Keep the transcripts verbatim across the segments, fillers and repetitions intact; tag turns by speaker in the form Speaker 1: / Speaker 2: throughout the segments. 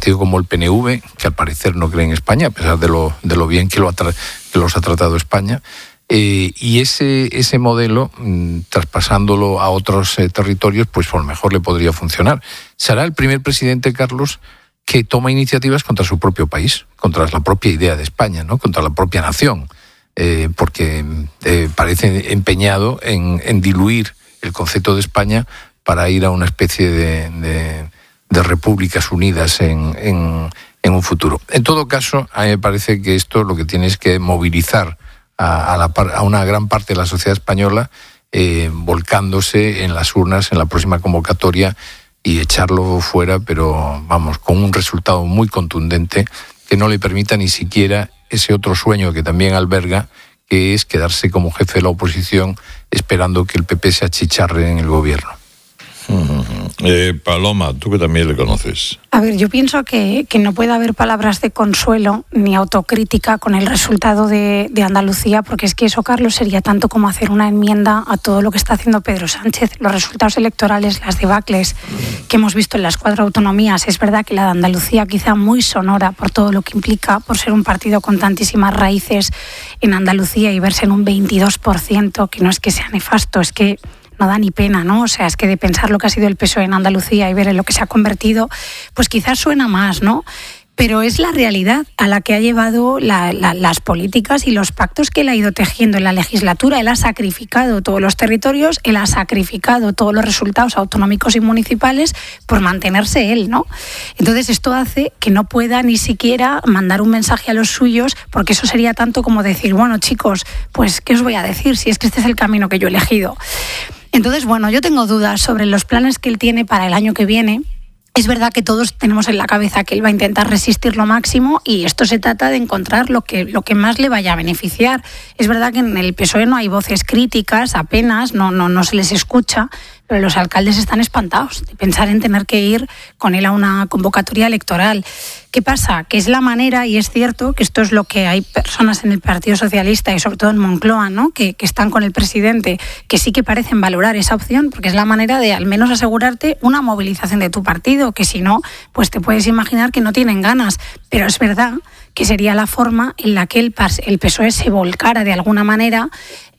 Speaker 1: partido como el P N V, que al parecer no cree en España, a pesar de lo, de lo bien que, lo ha tra- que los ha tratado España. Eh, y ese, ese modelo, mmm, traspasándolo a otros eh, territorios, pues por lo mejor le podría funcionar. Será el primer presidente, Carlos, que toma iniciativas contra su propio país, contra la propia idea de España, ¿no? Contra la propia nación, eh, porque eh, parece empeñado en, en diluir el concepto de España para ir a una especie de, de, de repúblicas unidas en, en, en un futuro. En todo caso, a mí me parece que esto lo que tiene es que movilizar a, a, la, a una gran parte de la sociedad española, eh, volcándose en las urnas en la próxima convocatoria y echarlo fuera, pero vamos, con un resultado muy contundente que no le permita ni siquiera ese otro sueño que también alberga, que es quedarse como jefe de la oposición esperando que el P P se achicharre en el gobierno.
Speaker 2: Uh-huh. Eh, Paloma, tú que también le conoces.
Speaker 3: A ver, yo pienso que, que no puede haber palabras de consuelo ni autocrítica con el resultado de, de Andalucía, porque es que eso, Carlos, sería tanto como hacer una enmienda a todo lo que está haciendo Pedro Sánchez. Los resultados electorales, las debacles que hemos visto en las cuatro autonomías, es verdad que la de Andalucía quizá muy sonora por todo lo que implica, por ser un partido con tantísimas raíces en Andalucía y verse en un veintidós por ciento, que no es que sea nefasto, es que no da ni pena, ¿no? O sea, es que de pensar lo que ha sido el P S O E en Andalucía y ver en lo que se ha convertido, pues quizás suena más, ¿no? Pero es la realidad a la que ha llevado la, la, las políticas y los pactos que él ha ido tejiendo en la legislatura. Él ha sacrificado todos los territorios, él ha sacrificado todos los resultados autonómicos y municipales por mantenerse él, ¿no? Entonces esto hace que no pueda ni siquiera mandar un mensaje a los suyos, porque eso sería tanto como decir, bueno, chicos, pues ¿qué os voy a decir si es que este es el camino que yo he elegido? Entonces, bueno, yo tengo dudas sobre los planes que él tiene para el año que viene. Es verdad que todos tenemos en la cabeza que él va a intentar resistir lo máximo y esto se trata de encontrar lo que, lo que más le vaya a beneficiar. Es verdad que en el P S O E no hay voces críticas, apenas, no, no, no se les escucha, pero los alcaldes están espantados de pensar en tener que ir con él a una convocatoria electoral. ¿Qué pasa? Que es la manera, y es cierto que esto es lo que hay personas en el Partido Socialista y sobre todo en Moncloa, ¿no? que, que están con el presidente, que sí que parecen valorar esa opción, porque es la manera de al menos asegurarte una movilización de tu partido, que si no, pues te puedes imaginar que no tienen ganas. Pero es verdad que sería la forma en la que el, el P S O E se volcara de alguna manera,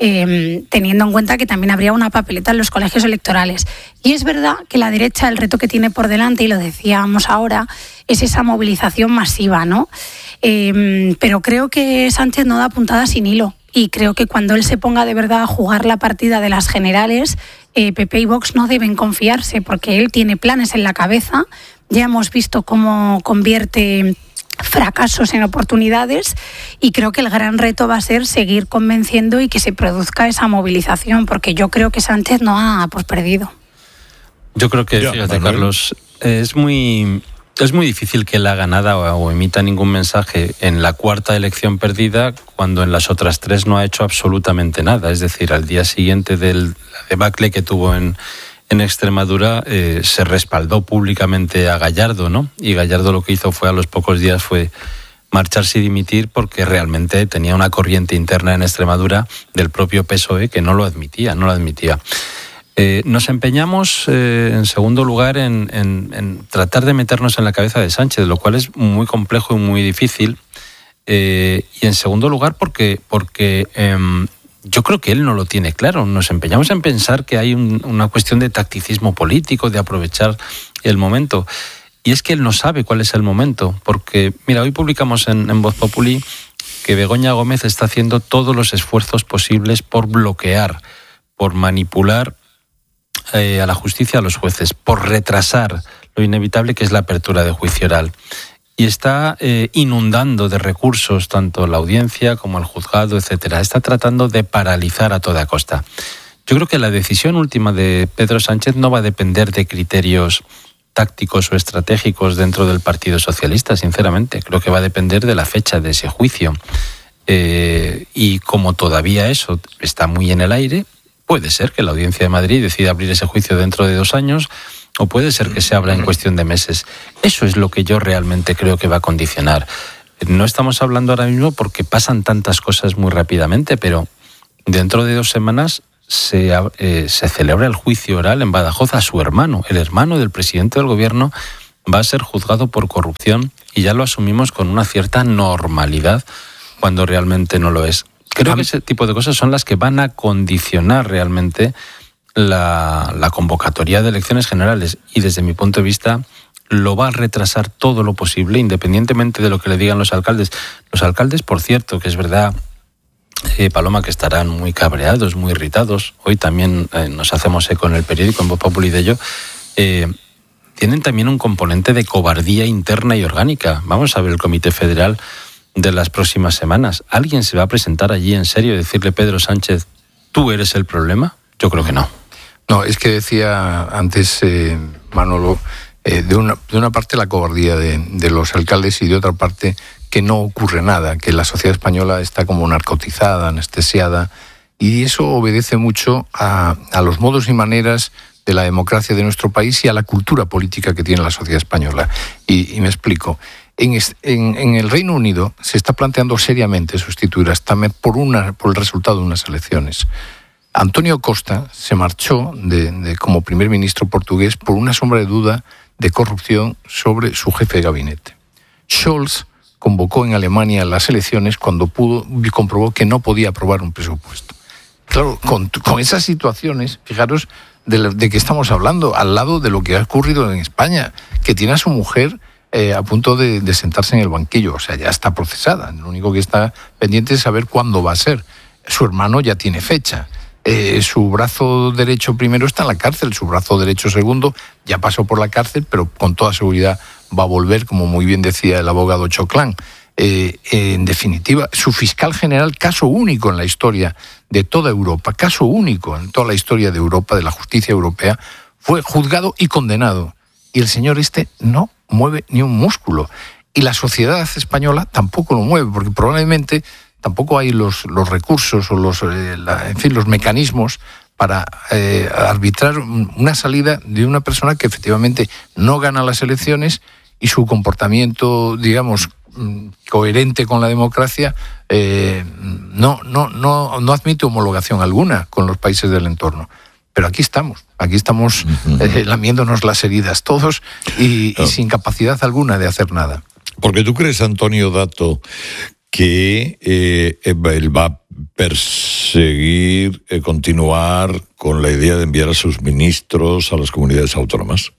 Speaker 3: eh, teniendo en cuenta que también habría una papeleta en los colegios electorales. Y es verdad que la derecha, el reto que tiene por delante, y lo decíamos ahora, es esa movilización masiva, ¿no? Eh, pero creo que Sánchez no da puntada sin hilo. Y creo que cuando él se ponga de verdad a jugar la partida de las generales, eh, P P y Vox no deben confiarse, porque él tiene planes en la cabeza. Ya hemos visto cómo convierte fracasos en oportunidades y creo que el gran reto va a ser seguir convenciendo y que se produzca esa movilización, porque yo creo que Sánchez no ha por perdido.
Speaker 4: Yo creo que,
Speaker 2: ya,
Speaker 4: fíjate,
Speaker 2: Manuel.
Speaker 4: Carlos, es muy... Es muy difícil que él haga nada o, o emita ningún mensaje en la cuarta elección perdida cuando en las otras tres no ha hecho absolutamente nada. Es decir, al día siguiente del debacle que tuvo en, en Extremadura, eh, se respaldó públicamente a Gallardo, ¿no? Y Gallardo lo que hizo fue a los pocos días fue marcharse y dimitir porque realmente tenía una corriente interna en Extremadura del propio P S O E que no lo admitía, no lo admitía. Eh, nos empeñamos, eh, en segundo lugar, en, en, en tratar de meternos en la cabeza de Sánchez, lo cual es muy complejo y muy difícil. Eh, y en segundo lugar, porque, porque eh, yo creo que él no lo tiene claro. Nos empeñamos en pensar que hay un, una cuestión de tacticismo político, de aprovechar el momento. Y es que él no sabe cuál es el momento. Porque, mira, hoy publicamos en, en Voz Populi que Begoña Gómez está haciendo todos los esfuerzos posibles por bloquear, por manipular Eh, a la justicia, a los jueces, por retrasar lo inevitable que es la apertura de juicio oral. Y está eh, inundando de recursos tanto la audiencia como el juzgado, etcétera. Está tratando de paralizar a toda costa. Yo creo que la decisión última de Pedro Sánchez no va a depender de criterios tácticos o estratégicos dentro del Partido Socialista, sinceramente. Creo que va a depender de la fecha de ese juicio. Eh, y como todavía eso está muy en el aire, puede ser que la Audiencia de Madrid decida abrir ese juicio dentro de dos años o puede ser que se abra en cuestión de meses. Eso es lo que yo realmente creo que va a condicionar. No estamos hablando ahora mismo porque pasan tantas cosas muy rápidamente, pero dentro de dos semanas se, eh, se celebra el juicio oral en Badajoz a su hermano. El hermano del presidente del gobierno va a ser juzgado por corrupción y ya lo asumimos con una cierta normalidad cuando realmente no lo es. Creo que ese tipo de cosas son las que van a condicionar realmente la, la convocatoria de elecciones generales y desde mi punto de vista lo va a retrasar todo lo posible, independientemente de lo que le digan los alcaldes. Los alcaldes, por cierto, que es verdad, eh, Paloma, que estarán muy cabreados, muy irritados. Hoy también eh, nos hacemos eco en el periódico, en Voz Populi de ello. Eh, tienen también un componente de cobardía interna y orgánica. Vamos a ver el Comité Federal de las próximas semanas. ¿Alguien se va a presentar allí en serio y decirle, Pedro Sánchez, tú eres el problema? Yo creo que no.
Speaker 1: No, es que decía antes eh, Manolo, eh, de, una, de una parte la cobardía de, de los alcaldes y de otra parte que no ocurre nada, que la sociedad española está como narcotizada, anestesiada, y eso obedece mucho a, a los modos y maneras de la democracia de nuestro país y a la cultura política que tiene la sociedad española. Y, y me explico. En, en, en el Reino Unido se está planteando seriamente sustituir a Starmer por, una, por el resultado de unas elecciones. Antonio Costa se marchó de, de, como primer ministro portugués por una sombra de duda de corrupción sobre su jefe de gabinete. Scholz convocó en Alemania las elecciones cuando pudo y comprobó que no podía aprobar un presupuesto. Claro, con, con esas situaciones, fijaros de, de qué estamos hablando, al lado de lo que ha ocurrido en España, que tiene a su mujer Eh, a punto de, de sentarse en el banquillo, o sea, ya está procesada. Lo único que está pendiente es saber cuándo va a ser. Su hermano ya tiene fecha. Eh, su brazo derecho primero está en la cárcel, su brazo derecho segundo ya pasó por la cárcel, pero con toda seguridad va a volver, como muy bien decía el abogado Choclán. Eh, eh, en definitiva, su fiscal general, caso único en la historia de toda Europa, caso único en toda la historia de Europa, de la justicia europea, fue juzgado y condenado. Y el señor este no mueve ni un músculo. Y la sociedad española tampoco lo mueve, porque probablemente tampoco hay los, los recursos o los, eh, la, en fin, los mecanismos para eh, arbitrar una salida de una persona que efectivamente no gana las elecciones y su comportamiento, digamos, coherente con la democracia, eh, no, no, no, no admite homologación alguna con los países del entorno. Pero aquí estamos, aquí estamos eh, lamiéndonos las heridas todos y, y sin capacidad alguna de hacer nada.
Speaker 2: Porque tú crees, Antonio Dato, que eh, él va a perseguir, eh, continuar con la idea de enviar a sus ministros a las comunidades autónomas.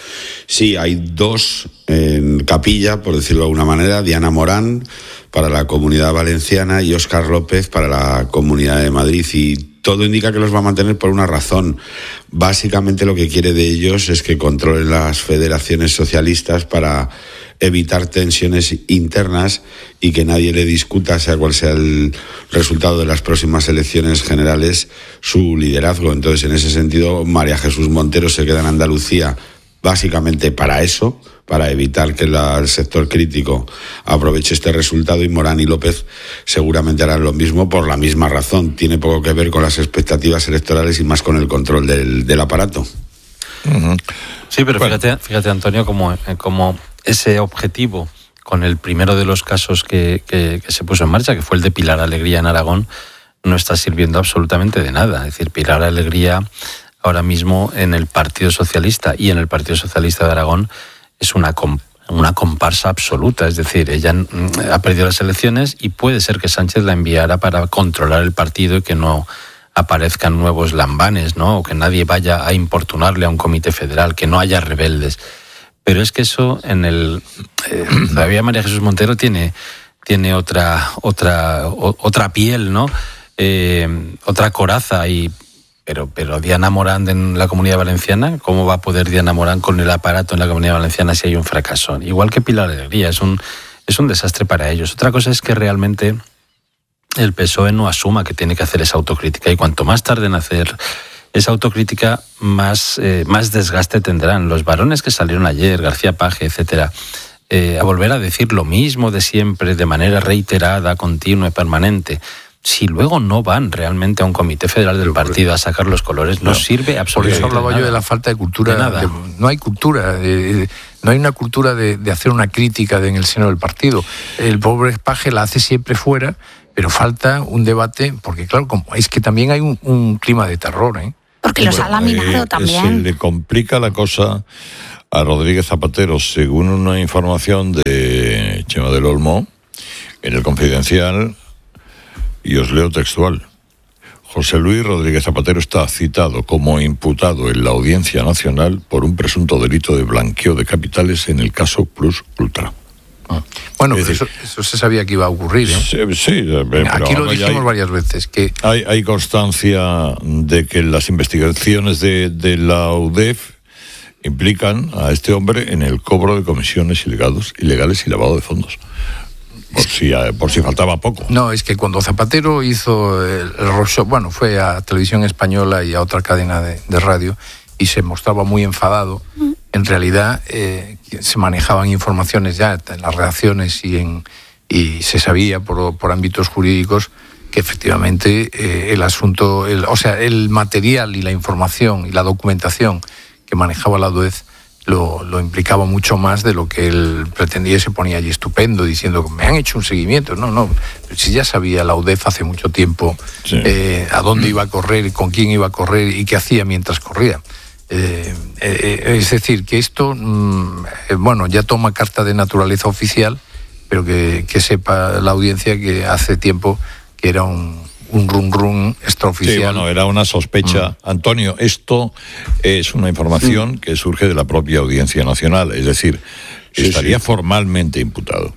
Speaker 5: Sí, hay dos en capilla, por decirlo de alguna manera, Diana Morán para la Comunidad Valenciana y Óscar López para la Comunidad de Madrid, y todo indica que los va a mantener por una razón. Básicamente lo que quiere de ellos es que controlen las federaciones socialistas para evitar tensiones internas y que nadie le discuta, sea cual sea el resultado de las próximas elecciones generales, su liderazgo. Entonces, en ese sentido, María Jesús Montero se queda en Andalucía básicamente para eso, para evitar que la, el sector crítico aproveche este resultado, y Morán y López seguramente harán lo mismo por la misma razón. Tiene poco que ver con las expectativas electorales y más con el control del, del aparato.
Speaker 4: Uh-huh. Sí, pero bueno. fíjate, fíjate Antonio, como, como ese objetivo con el primero de los casos que, que, que se puso en marcha, que fue el de Pilar Alegría en Aragón, no está sirviendo absolutamente de nada. Es decir, Pilar Alegría ahora mismo en el Partido Socialista y en el Partido Socialista de Aragón es una, una comparsa absoluta. Es decir, ella ha perdido las elecciones y puede ser que Sánchez la enviara para controlar el partido y que no aparezcan nuevos lambanes, ¿no? O que nadie vaya a importunarle a un comité federal, que no haya rebeldes. Pero es que eso en el... Eh, todavía María Jesús Montero tiene, tiene otra, otra, o, otra piel, ¿no? Eh, otra coraza y... Pero, pero Diana Morán en la Comunidad Valenciana, ¿cómo va a poder Diana Morán con el aparato en la Comunidad Valenciana si hay un fracaso? Igual que Pilar Alegría, es un, es un desastre para ellos. Otra cosa es que realmente el P S O E no asuma que tiene que hacer esa autocrítica, y cuanto más tarde en hacer esa autocrítica, más, eh, más desgaste tendrán. Los varones que salieron ayer, García Paje, etcétera, eh, a volver a decir lo mismo de siempre, de manera reiterada, continua y permanente. Si luego no van realmente a un comité federal del partido a sacar los colores, no, no sirve absolutamente nada. Por eso hablaba
Speaker 1: nada. yo de la falta de cultura. De nada. De, no hay cultura, de, no hay una cultura de, de hacer una crítica de, en el seno del partido. El pobre Paje la hace siempre fuera, pero falta un debate, porque claro, es que también hay un, un clima de terror, ¿eh?
Speaker 3: Porque los
Speaker 2: bueno,
Speaker 3: ha laminado
Speaker 2: eh,
Speaker 3: también.
Speaker 2: Se le complica la cosa a Rodríguez Zapatero, según una información de Chema del Olmo, en El Confidencial, y os leo textual. José Luis Rodríguez Zapatero está citado como imputado en la Audiencia Nacional por un presunto delito de blanqueo de capitales en el caso Plus Ultra.
Speaker 1: Ah. Bueno,
Speaker 2: Es
Speaker 1: eso,
Speaker 2: decir,
Speaker 1: eso se sabía que iba a ocurrir, ¿eh?
Speaker 2: Sí, sí, pero
Speaker 1: Aquí lo dijimos
Speaker 2: hay,
Speaker 1: varias veces, que
Speaker 2: hay, hay constancia de que las investigaciones de, de la U D E F implican a este hombre en el cobro de comisiones ilegales, ilegales y lavado de fondos. Por si, por si faltaba poco.
Speaker 1: No, es que cuando Zapatero hizo el, el roadshow, bueno, fue a Televisión Española y a otra cadena de, de radio, y se mostraba muy enfadado, mm. en realidad eh, se manejaban informaciones ya en las redacciones y, en, y se sabía por, por ámbitos jurídicos que efectivamente eh, el asunto, el, o sea, el material y la información y la documentación que manejaba la U D E F Lo, lo implicaba mucho más de lo que él pretendía y se ponía allí estupendo, diciendo que me han hecho un seguimiento. No, no, si ya sabía la U D E F hace mucho tiempo sí. eh, a dónde iba a correr, con quién iba a correr y qué hacía mientras corría. Eh, eh, es decir, que esto, mm, eh, bueno, ya toma carta de naturaleza oficial, pero que, que sepa la audiencia que hace tiempo que era un... un run run extraoficial.
Speaker 2: Sí, bueno, era una sospecha. Mm. Antonio, esto es una información mm. que surge de la propia Audiencia Nacional, es decir, sí, estaría sí. formalmente imputado.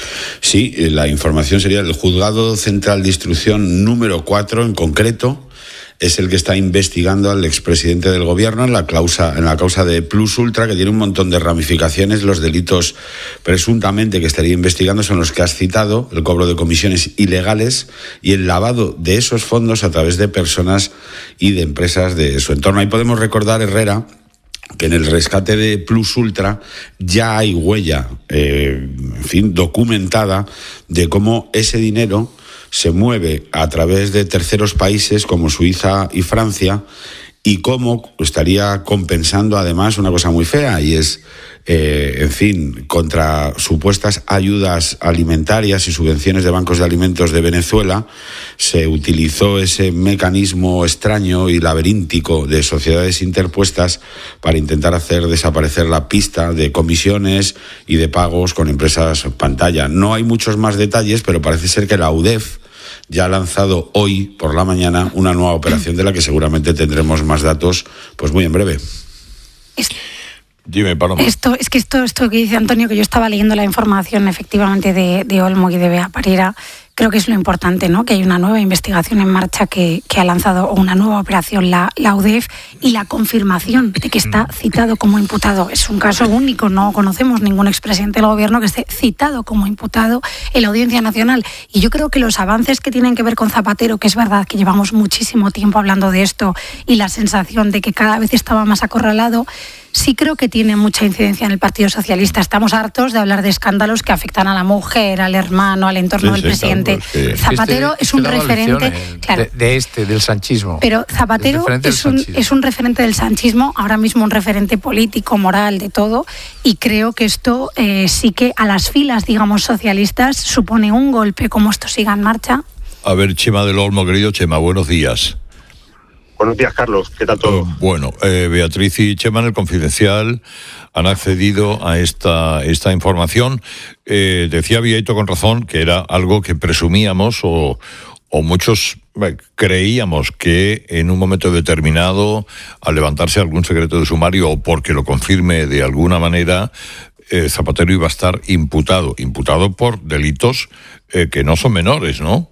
Speaker 5: Sí, la información sería del Juzgado Central de Instrucción número cuatro, en concreto, es el que está investigando al expresidente del gobierno en la causa, en la causa de Plus Ultra, que tiene un montón de ramificaciones. Los delitos presuntamente que estaría investigando son los que has citado, el cobro de comisiones ilegales y el lavado de esos fondos a través de personas y de empresas de su entorno. Ahí podemos recordar, Herrera, que en el rescate de Plus Ultra ya hay huella, eh, en fin, documentada de cómo ese dinero se mueve a través de terceros países como Suiza y Francia, y cómo estaría compensando además una cosa muy fea, y es, eh, en fin, contra supuestas ayudas alimentarias y subvenciones de bancos de alimentos de Venezuela, se utilizó ese mecanismo extraño y laberíntico de sociedades interpuestas para intentar hacer desaparecer la pista de comisiones y de pagos con empresas pantalla. No hay muchos más detalles, pero parece ser que la U D E F ya ha lanzado hoy por la mañana una nueva operación de la que seguramente tendremos más datos pues muy en breve.
Speaker 3: Esto,
Speaker 2: Dime, Paloma.
Speaker 3: Esto, es que esto, esto que dice Antonio, que yo estaba leyendo la información efectivamente de, de Olmo y de Bea Parera, creo que es lo importante, ¿no? Que hay una nueva investigación en marcha que, que ha lanzado una nueva operación la, la U D E F, y la confirmación de que está citado como imputado. Es un caso único, no conocemos ningún expresidente del gobierno que esté citado como imputado en la Audiencia Nacional. Y yo creo que los avances que tienen que ver con Zapatero, que es verdad que llevamos muchísimo tiempo hablando de esto y la sensación de que cada vez estaba más acorralado, sí creo que tiene mucha incidencia en el Partido Socialista. Estamos hartos de hablar de escándalos que afectan a la mujer, al hermano, al entorno sí, del sí, presidente. Claro, pues sí.
Speaker 1: este,
Speaker 3: Zapatero
Speaker 1: este
Speaker 3: es un referente
Speaker 1: lecciones, claro, de, de este, del sanchismo.
Speaker 3: Pero Zapatero es un, es un referente del sanchismo, ahora mismo un referente político, moral, de todo, y creo que esto eh, sí que a las filas, digamos, socialistas supone un golpe, como esto siga en marcha.
Speaker 2: A ver, Chema del Olmo, querido Chema, buenos días.
Speaker 6: Buenos días, Carlos. ¿Qué tal todo?
Speaker 2: Uh, bueno, eh, Beatriz y Chema en El Confidencial han accedido a esta, esta información. Eh, decía Vieito con razón que era algo que presumíamos o, o muchos eh, creíamos que en un momento determinado, al levantarse algún secreto de sumario o porque lo confirme de alguna manera, eh, Zapatero iba a estar imputado, imputado por delitos eh, que no son menores, ¿no?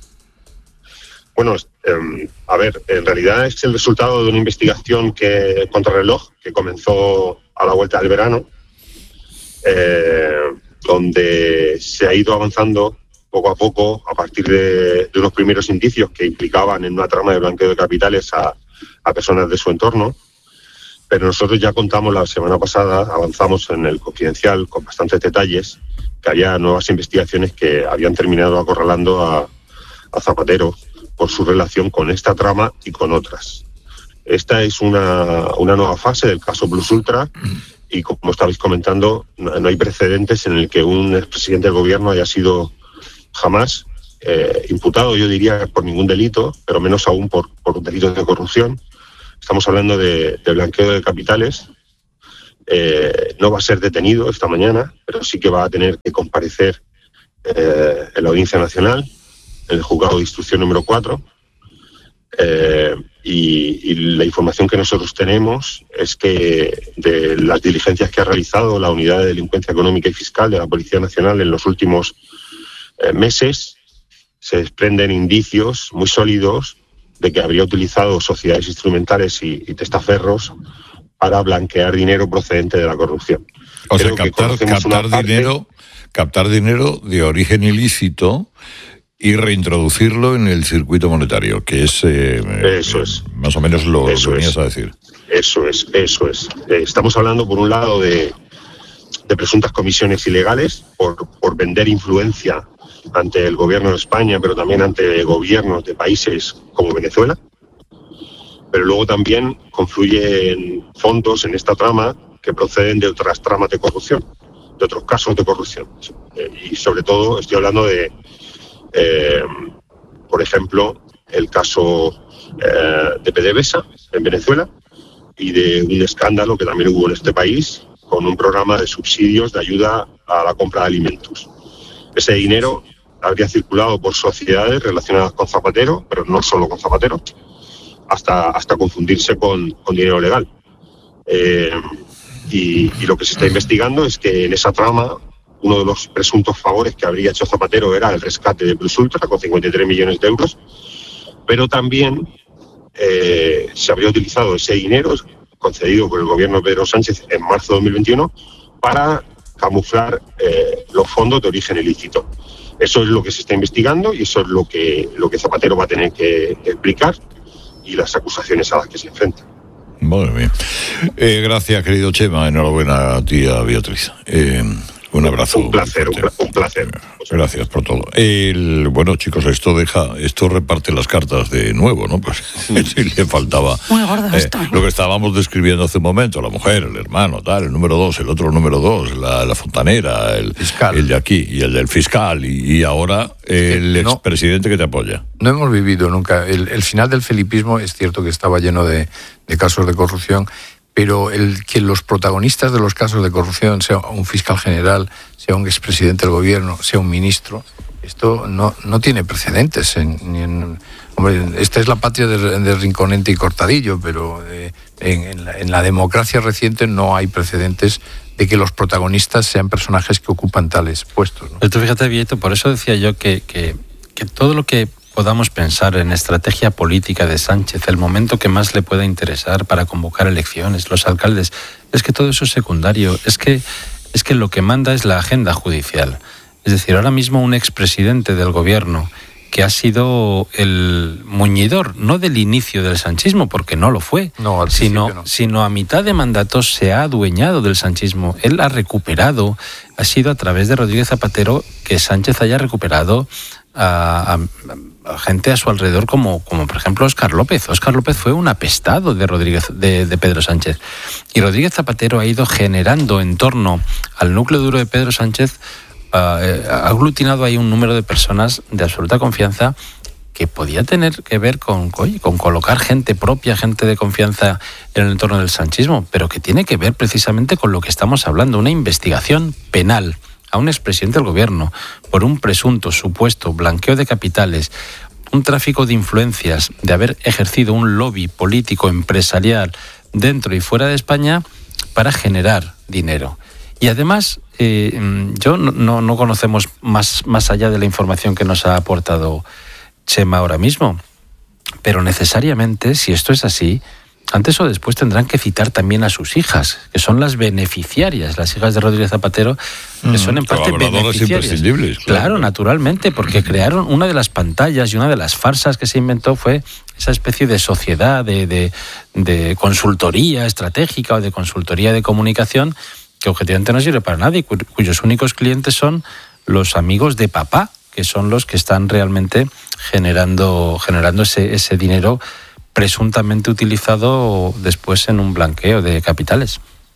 Speaker 6: Bueno, eh, a ver, en realidad es el resultado de una investigación que contrarreloj que comenzó a la vuelta del verano, eh, donde se ha ido avanzando poco a poco a partir de, de unos primeros indicios que implicaban en una trama de blanqueo de capitales a, a personas de su entorno. Pero nosotros ya contamos la semana pasada, avanzamos en El Confidencial con bastantes detalles, que había nuevas investigaciones que habían terminado acorralando a, a Zapatero por su relación con esta trama y con otras. Esta es una, una nueva fase del caso Plus Ultra, y como estabais comentando, no, no hay precedentes en el que un expresidente del gobierno haya sido jamás eh, imputado, yo diría, por ningún delito, pero menos aún por, por delitos de corrupción. Estamos hablando de, de blanqueo de capitales, eh, no va a ser detenido esta mañana, pero sí que va a tener que comparecer eh, en la Audiencia Nacional, en el Juzgado de Instrucción número cuatro. Eh, y, y la información que nosotros tenemos es que de las diligencias que ha realizado la Unidad de Delincuencia Económica y Fiscal de la Policía Nacional en los últimos eh, meses, se desprenden indicios muy sólidos de que habría utilizado sociedades instrumentales y, y testaferros para blanquear dinero procedente de la corrupción.
Speaker 2: O sea,
Speaker 6: Creo que
Speaker 2: captar,
Speaker 6: conocemos
Speaker 2: captar
Speaker 6: una parte-
Speaker 2: dinero, captar dinero de origen ilícito y reintroducirlo en el circuito monetario, que es, eh,
Speaker 6: Eso
Speaker 2: eh,
Speaker 6: es.
Speaker 2: más o menos lo
Speaker 6: Eso
Speaker 2: que venías
Speaker 6: es.
Speaker 2: a decir.
Speaker 6: Eso es, eso es. Eh, estamos hablando, por un lado, de, de presuntas comisiones ilegales por, por vender influencia ante el gobierno de España, pero también ante gobiernos de países como Venezuela. Pero luego también confluyen fondos en esta trama que proceden de otras tramas de corrupción, de otros casos de corrupción. Eh, y sobre todo estoy hablando de, eh, por ejemplo, el caso eh, de PDVSA en Venezuela y de un escándalo que también hubo en este país con un programa de subsidios de ayuda a la compra de alimentos. Ese dinero habría circulado por sociedades relacionadas con Zapatero, pero no solo con Zapatero, hasta, hasta confundirse con, con dinero legal. Eh, y, y lo que se está investigando es que en esa trama uno de los presuntos favores que habría hecho Zapatero era el rescate de Plus Ultra con cincuenta y tres millones de euros, pero también eh, se habría utilizado ese dinero concedido por el gobierno de Pedro Sánchez en marzo de dos mil veintiuno para camuflar eh, los fondos de origen ilícito. Eso es lo que se está investigando y eso es lo que, lo que Zapatero va a tener que, que explicar y las acusaciones a las que se enfrenta.
Speaker 2: Madre mía. Eh, gracias, querido Chema. Enhorabuena a ti, a Beatriz. Eh, un abrazo.
Speaker 6: Un placer, un,
Speaker 2: fuerte.
Speaker 6: un placer.
Speaker 2: Gracias por todo. El, bueno, chicos, esto deja, esto reparte las cartas de nuevo, ¿no? Pues si le faltaba.
Speaker 3: Muy gordo
Speaker 2: eh,
Speaker 3: esto.
Speaker 2: Lo que estábamos describiendo hace un momento, la mujer, el hermano, tal, el número dos, el otro número dos, la, la fontanera, el
Speaker 1: Fiscal.
Speaker 2: el de aquí y el del fiscal y, y ahora el
Speaker 1: No.
Speaker 2: expresidente que te apoya.
Speaker 1: No hemos vivido nunca. El, el final del felipismo es cierto que estaba lleno de, de casos de corrupción, pero el que los protagonistas de los casos de corrupción sea un fiscal general, sea un expresidente del gobierno, sea un ministro, esto no, no tiene precedentes. En, ni en, hombre, esta es la patria de, de Rinconete y Cortadillo, pero eh, en, en, la, en la democracia reciente no hay precedentes de que los protagonistas sean personajes que ocupan tales puestos, ¿no?
Speaker 4: Pero tú fíjate, Vieto, por eso decía yo que, que, que todo lo que podamos pensar en estrategia política de Sánchez, el momento que más le pueda interesar para convocar elecciones, los alcaldes, es que todo eso es secundario, es que, es que lo que manda es la agenda judicial. Es decir, ahora mismo un expresidente del gobierno que ha sido el muñidor, no del inicio del sanchismo, porque no lo fue,
Speaker 1: No, al
Speaker 4: sino,
Speaker 1: principio no.
Speaker 4: sino a mitad de mandato se ha adueñado del sanchismo. Él ha recuperado, ha sido a través de Rodríguez Zapatero que Sánchez haya recuperado a, a, a gente a su alrededor como, como por ejemplo Óscar López. Óscar López fue un apestado de Rodríguez, de, de Pedro Sánchez. Y Rodríguez Zapatero ha ido generando en torno al núcleo duro de Pedro Sánchez, uh, ha aglutinado ahí un número de personas de absoluta confianza que podía tener que ver con, con, con colocar gente propia, gente de confianza en el entorno del sanchismo, pero que tiene que ver precisamente con lo que estamos hablando, una investigación penal a un expresidente del gobierno por un presunto, supuesto blanqueo de capitales, un tráfico de influencias, de haber ejercido un lobby político, empresarial, dentro y fuera de España, para generar dinero. Y además, eh, yo no, no, no conocemos más, más allá de la información que nos ha aportado Chema ahora mismo, pero necesariamente, si esto es así, antes o después tendrán que citar también a sus hijas, que son las beneficiarias, las hijas de Rodríguez Zapatero, que son en parte beneficiarias.
Speaker 2: Imprescindibles, claro.
Speaker 4: Claro, naturalmente, porque crearon una de las pantallas y una de las farsas que se inventó fue esa especie de sociedad de, de, de consultoría estratégica o de consultoría de comunicación que objetivamente no sirve para nadie, cuyos únicos clientes son los amigos de papá, que son los que están realmente generando, generando ese, ese dinero presuntamente utilizado después en un blanqueo de capitales.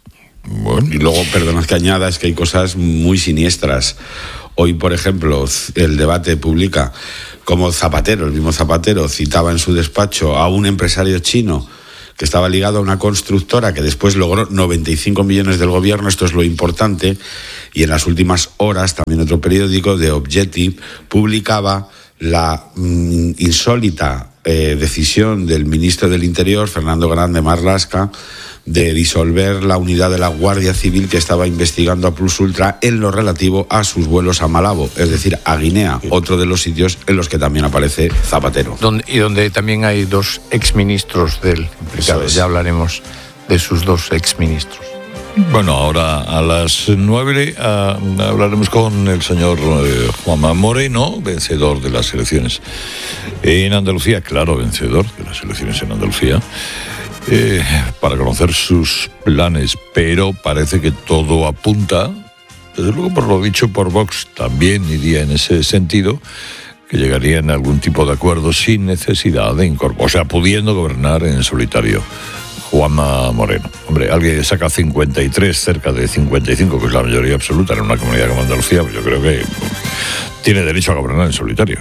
Speaker 5: Bueno, y luego, perdonad que añada, es que hay cosas muy siniestras. Hoy, por ejemplo, el debate publica como Zapatero, el mismo Zapatero, citaba en su despacho a un empresario chino que estaba ligado a una constructora que después logró noventa y cinco millones del gobierno, esto es lo importante, y en las últimas horas también otro periódico, The Objective, publicaba la mm, insólita eh, decisión del ministro del Interior, Fernando Grande Marlaska, de disolver la unidad de la Guardia Civil que estaba investigando a Plus Ultra en lo relativo a sus vuelos a Malabo, es decir, a Guinea, otro de los sitios en los que también aparece Zapatero.
Speaker 1: Donde, y donde también hay dos exministros del implicados. Ya hablaremos de sus dos exministros.
Speaker 2: Bueno, ahora a las nueve uh, hablaremos con el señor uh, Juanma Moreno, vencedor de las elecciones en Andalucía, claro, vencedor de las elecciones en Andalucía, eh, para conocer sus planes, pero parece que todo apunta, desde luego por lo dicho por Vox, también iría en ese sentido, que llegarían a algún tipo de acuerdo sin necesidad de incorporar, o sea, pudiendo gobernar en solitario. Juanma Moreno. Hombre, alguien saca cincuenta y tres, cerca de cincuenta y cinco, que es la mayoría absoluta en una comunidad como Andalucía, pues yo creo que tiene derecho a gobernar en solitario,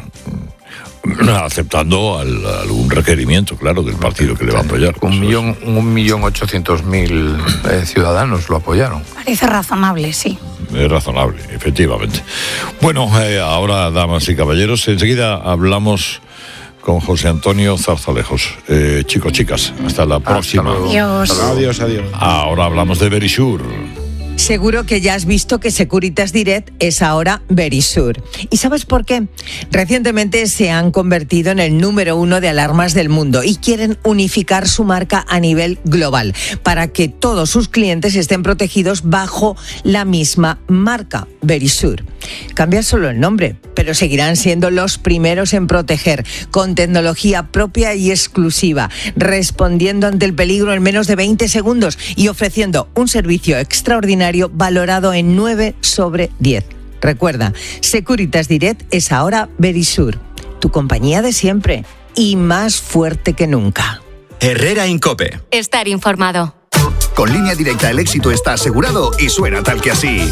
Speaker 2: aceptando al, algún requerimiento, claro, del partido que le va a apoyar.
Speaker 1: Un millón, un millón ochocientos mil eh, ciudadanos lo apoyaron.
Speaker 3: Parece razonable, sí.
Speaker 2: Es razonable, efectivamente. Bueno, eh, ahora, damas y caballeros, enseguida hablamos con José Antonio Zarzalejos. Eh, chicos, chicas, hasta la próxima.
Speaker 3: Adiós.
Speaker 5: Adiós, adiós.
Speaker 2: Ahora hablamos de Verisure.
Speaker 7: Seguro que ya has visto que Securitas Direct es ahora Verisure. ¿Y sabes por qué? Recientemente se han convertido en el número uno de alarmas del mundo y quieren unificar su marca a nivel global para que todos sus clientes estén protegidos bajo la misma marca, Verisure. Cambia solo el nombre, pero seguirán siendo los primeros en proteger, con tecnología propia y exclusiva, respondiendo ante el peligro en menos de veinte segundos y ofreciendo un servicio extraordinario valorado en nueve sobre diez. Recuerda, Securitas Direct es ahora Verisure, tu compañía de siempre y más fuerte que nunca.
Speaker 8: Herrera Incope.
Speaker 9: Estar informado.
Speaker 8: Con Línea Directa el éxito está asegurado y suena tal que así.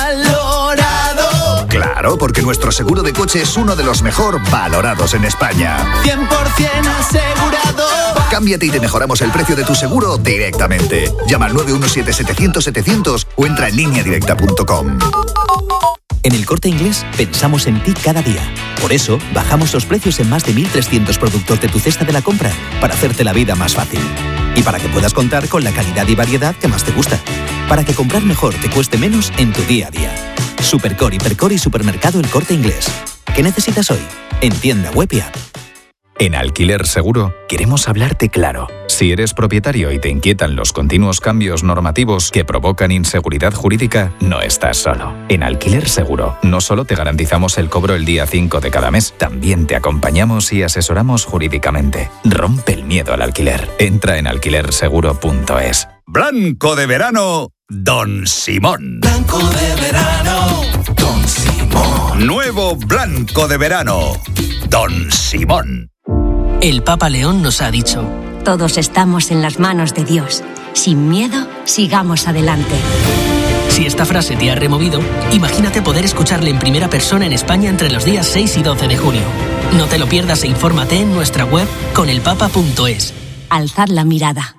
Speaker 10: ¡Valorado!
Speaker 8: Claro, porque nuestro seguro de coche es uno de los mejor valorados en España.
Speaker 10: cien por ciento asegurado.
Speaker 8: Cámbiate y te mejoramos el precio de tu seguro directamente. Llama al nueve uno siete, setecientos, setecientos o entra en línea directa punto com.
Speaker 11: En El Corte Inglés pensamos en ti cada día. Por eso, bajamos los precios en más de mil trescientos productos de tu cesta de la compra para hacerte la vida más fácil. Y para que puedas contar con la calidad y variedad que más te gusta. Para que comprar mejor te cueste menos en tu día a día. Supercore, Hipercore y Supermercado El Corte Inglés. ¿Qué necesitas hoy? En tienda web y app.
Speaker 12: En Alquiler Seguro queremos hablarte claro. Si eres propietario y te inquietan los continuos cambios normativos que provocan inseguridad jurídica, no estás solo. En Alquiler Seguro no solo te garantizamos el cobro el día cinco de cada mes, también te acompañamos y asesoramos jurídicamente. Rompe el miedo al alquiler. Entra en alquiler seguro punto es.
Speaker 8: Blanco de verano, Don Simón.
Speaker 10: Blanco de verano, Don Simón.
Speaker 8: Nuevo Blanco de verano, Don Simón.
Speaker 13: El Papa León nos ha dicho:
Speaker 14: todos estamos en las manos de Dios. Sin miedo, sigamos adelante.
Speaker 13: Si esta frase te ha removido, imagínate poder escucharle en primera persona en España entre los días seis y doce de junio. No te lo pierdas e infórmate en nuestra web con el papa punto es.
Speaker 14: Alzad la mirada.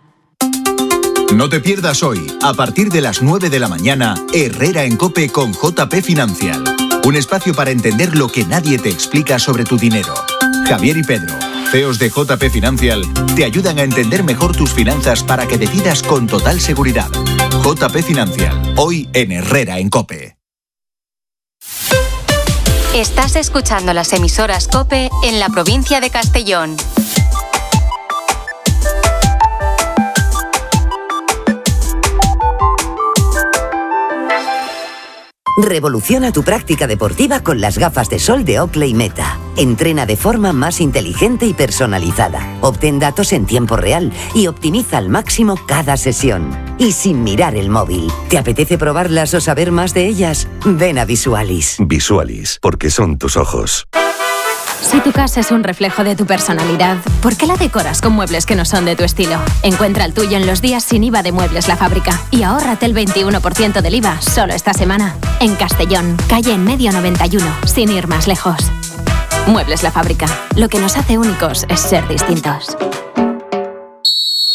Speaker 15: No te pierdas hoy, a partir de las nueve de la mañana, Herrera en COPE con J P Financial. Un espacio para entender lo que nadie te explica sobre tu dinero. Javier y Pedro, C E Os de J P Financial, te ayudan a entender mejor tus finanzas para que decidas con total seguridad. J P Financial, hoy en Herrera en COPE.
Speaker 9: Estás escuchando las emisoras COPE en la provincia de Castellón.
Speaker 16: Revoluciona tu práctica deportiva con las gafas de sol de Oakley Meta. Entrena de forma más inteligente y personalizada. Obtén datos en tiempo real y optimiza al máximo cada sesión. Y sin mirar el móvil. ¿Te apetece probarlas o saber más de ellas? Ven a Visualis.
Speaker 17: Visualis, porque son tus ojos.
Speaker 18: Si tu casa es un reflejo de tu personalidad, ¿por qué la decoras con muebles que no son de tu estilo? Encuentra el tuyo en los días sin I V A de Muebles La Fábrica y ahórrate el veintiuno por ciento del I V A solo esta semana. En Castellón, calle en medio noventa y uno, sin ir más lejos. Muebles La Fábrica. Lo que nos hace únicos es ser distintos.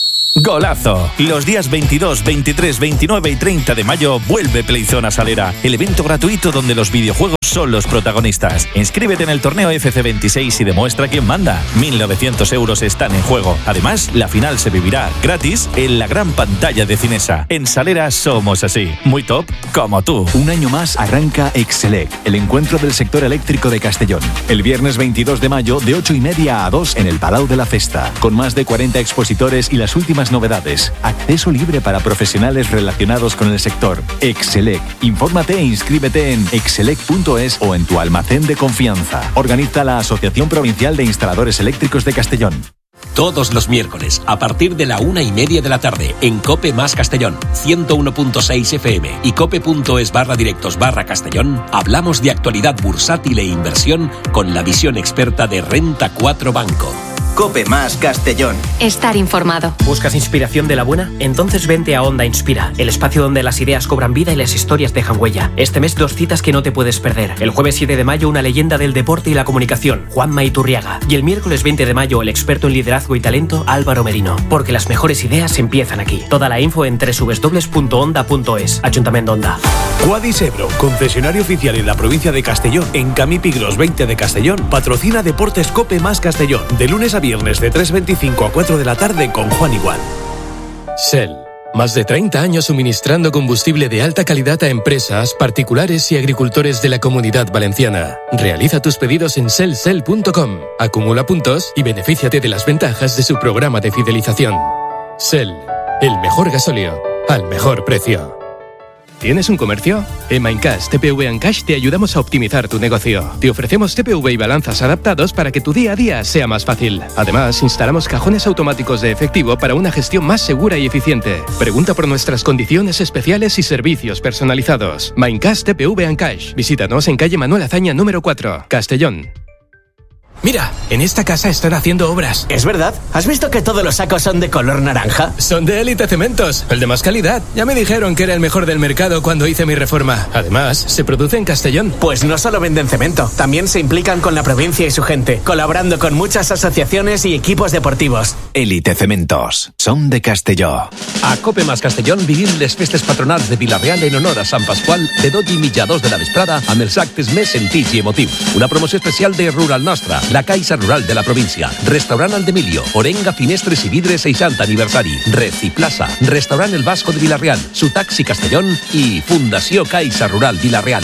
Speaker 19: golazo. Los días veintidós, veintitrés, veintinueve y treinta de mayo vuelve Playzone a Salera, el evento gratuito donde los videojuegos son los protagonistas. Inscríbete en el torneo F C veintiséis y demuestra quién manda. mil novecientos euros están en juego. Además, la final se vivirá gratis en la gran pantalla de Cinesa. En Salera somos así, muy top como tú.
Speaker 20: Un año más arranca Excelec, el encuentro del sector eléctrico de Castellón. El viernes veintidós de mayo de ocho y media a dos en el Palau de la Festa, con más de cuarenta expositores y las últimas novedades. Acceso libre para profesionales relacionados con el sector. Excelec. Infórmate e inscríbete en excelec punto es o en tu almacén de confianza. Organiza la Asociación Provincial de Instaladores Eléctricos de Castellón.
Speaker 21: Todos los miércoles, a partir de la una y media de la tarde, en COPE más Castellón, ciento uno punto seis F M y cope.es barra directos barra Castellón, hablamos de actualidad bursátil e inversión con la visión experta de Renta cuatro Banco.
Speaker 22: COPE más Castellón.
Speaker 9: Estar informado.
Speaker 23: ¿Buscas inspiración de la buena? Entonces vente a Onda Inspira, el espacio donde las ideas cobran vida y las historias dejan huella. Este mes dos citas que no te puedes perder. El jueves siete de mayo una leyenda del deporte y la comunicación, Juanma Iturriaga. Y el miércoles veinte de mayo el experto en liderazgo y talento, Álvaro Merino. Porque las mejores ideas empiezan aquí. Toda la info en doble u doble u doble u punto onda punto es. Ayuntamiento Onda.
Speaker 24: Quadis Ebro, concesionario oficial en la provincia de Castellón, en Camí Pigros veinte de Castellón, patrocina Deportes COPE más Castellón, de lunes a viernes de tres veinticinco a cuatro de la tarde con Juan Igual.
Speaker 25: Shell. Más de treinta años suministrando combustible de alta calidad a empresas, particulares y agricultores de la Comunidad Valenciana. Realiza tus pedidos en shell shell punto com, acumula puntos y benefíciate de las ventajas de su programa de fidelización. Shell, el mejor gasóleo al mejor precio. ¿Tienes un comercio? En Maincash T P V Ancash te ayudamos a optimizar tu negocio. Te ofrecemos T P V y balanzas adaptados para que tu día a día sea más fácil. Además, instalamos cajones automáticos de efectivo para una gestión más segura y eficiente. Pregunta por nuestras condiciones especiales y servicios personalizados. Maincash T P V Ancash. Visítanos en calle Manuel Azaña número cuatro, Castellón. Mira, en esta casa están haciendo obras.
Speaker 23: ¿Es verdad? ¿Has visto que todos los sacos son de color naranja?
Speaker 25: Son de Élite Cementos, el de más calidad. Ya me dijeron que era el mejor del mercado cuando hice mi reforma. Además, se produce en Castellón.
Speaker 23: Pues no solo venden cemento, también se implican con la provincia y su gente, colaborando con muchas asociaciones y equipos deportivos.
Speaker 20: Élite Cementos, son de Castelló.
Speaker 26: A COPE más Castellón vivim les festes patronals de Vila-real en honor a Sant Pasqual de dotze i mitja a dos de la vesprada amb els actes més sentits i emotius. Una promoció especial de Rural Nostra, la Caixa Rural de la província, Restaurant Aldemilio, Orenga Finestres i Vidres seixanta aniversari, Reciplaza, Restaurant El Vasco de Vila-real, Su Taxi Castellón y Fundació Caixa Rural Vila-real.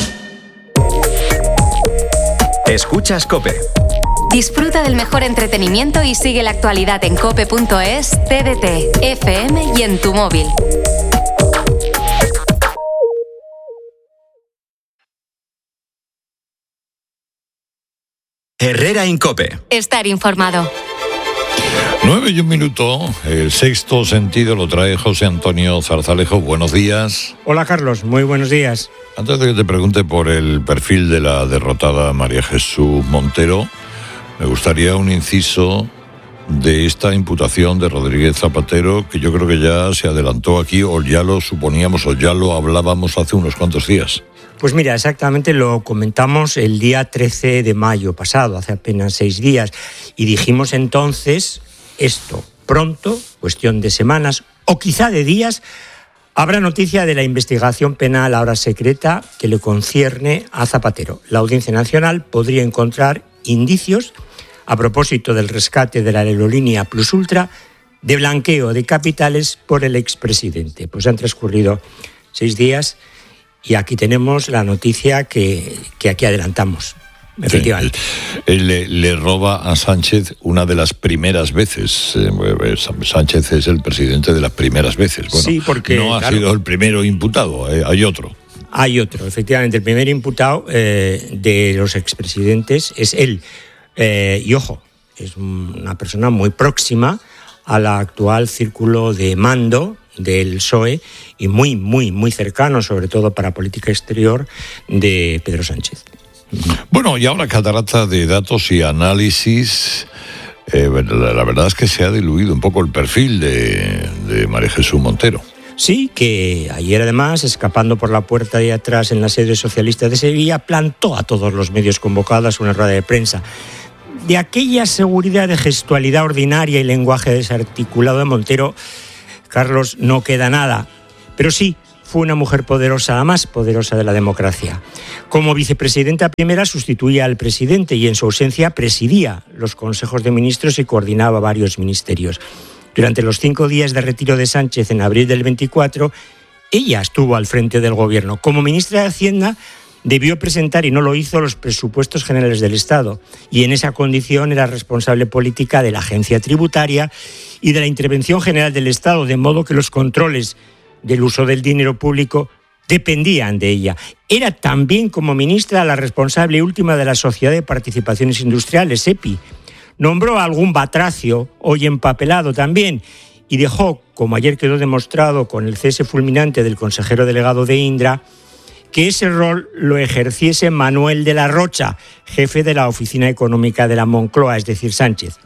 Speaker 20: Escuchas COPE.
Speaker 9: Disfruta del mejor entretenimiento y sigue la actualidad en cope punto es, T D T, F M y en tu móvil.
Speaker 20: Herrera en COPE.
Speaker 9: Estar informado.
Speaker 2: Nueve y un minuto, el sexto sentido lo trae José Antonio Zarzalejo. Buenos días.
Speaker 27: Hola Carlos, muy buenos días.
Speaker 2: Antes de que te pregunte por el perfil de la derrotada María Jesús Montero, me gustaría un inciso de esta imputación de Rodríguez Zapatero, que yo creo que ya se adelantó aquí, o ya lo suponíamos, o ya lo hablábamos hace unos cuantos días.
Speaker 27: Pues mira, exactamente lo comentamos el día trece de mayo pasado, hace apenas seis días, y dijimos entonces esto: pronto, cuestión de semanas o quizá de días, habrá noticia de la investigación penal ahora secreta que le concierne a Zapatero. La Audiencia Nacional podría encontrar indicios a propósito del rescate de la aerolínea Plus Ultra, de blanqueo de capitales por el expresidente. Pues han transcurrido seis días y aquí tenemos la noticia que, que aquí adelantamos. Efectivamente.
Speaker 2: Él le, le roba a Sánchez una de las primeras veces. Sánchez es el presidente de las primeras veces. Bueno,
Speaker 27: sí, porque
Speaker 2: no ha
Speaker 27: claro,
Speaker 2: sido el primero imputado, eh, hay otro.
Speaker 27: Hay otro, efectivamente. El primer imputado eh, de los expresidentes es él. Eh, y ojo, es una persona muy próxima al actual círculo de mando del P S O E y muy, muy, muy cercano, sobre todo para política exterior, de Pedro Sánchez.
Speaker 2: Bueno, y ahora catarata de datos y análisis. Eh, la, la verdad es que se ha diluido un poco el perfil de, de María Jesús Montero.
Speaker 27: Sí, que ayer además, escapando por la puerta de atrás en la sede socialista de Sevilla, plantó a todos los medios convocados una rueda de prensa. De aquella seguridad de gestualidad ordinaria y lenguaje desarticulado de Montero, Carlos, no queda nada, pero sí fue una mujer poderosa, la más poderosa de la democracia. Como vicepresidenta primera sustituía al presidente y en su ausencia presidía los consejos de ministros y coordinaba varios ministerios. Durante los cinco días de retiro de Sánchez en abril del veinticuatro, ella estuvo al frente del gobierno. Como ministra de Hacienda, debió presentar, y no lo hizo, los presupuestos generales del Estado. Y en esa condición era responsable política de la agencia tributaria y de la intervención general del Estado, de modo que los controles del uso del dinero público dependían de ella. Era también, como ministra, la responsable última de la Sociedad de Participaciones Industriales, S E P I. Nombró a algún batracio, hoy empapelado también, y dejó, como ayer quedó demostrado con el cese fulminante del consejero delegado de Indra, que ese rol lo ejerciese Manuel de la Rocha, jefe de la Oficina Económica de la Moncloa, es decir, Sánchez.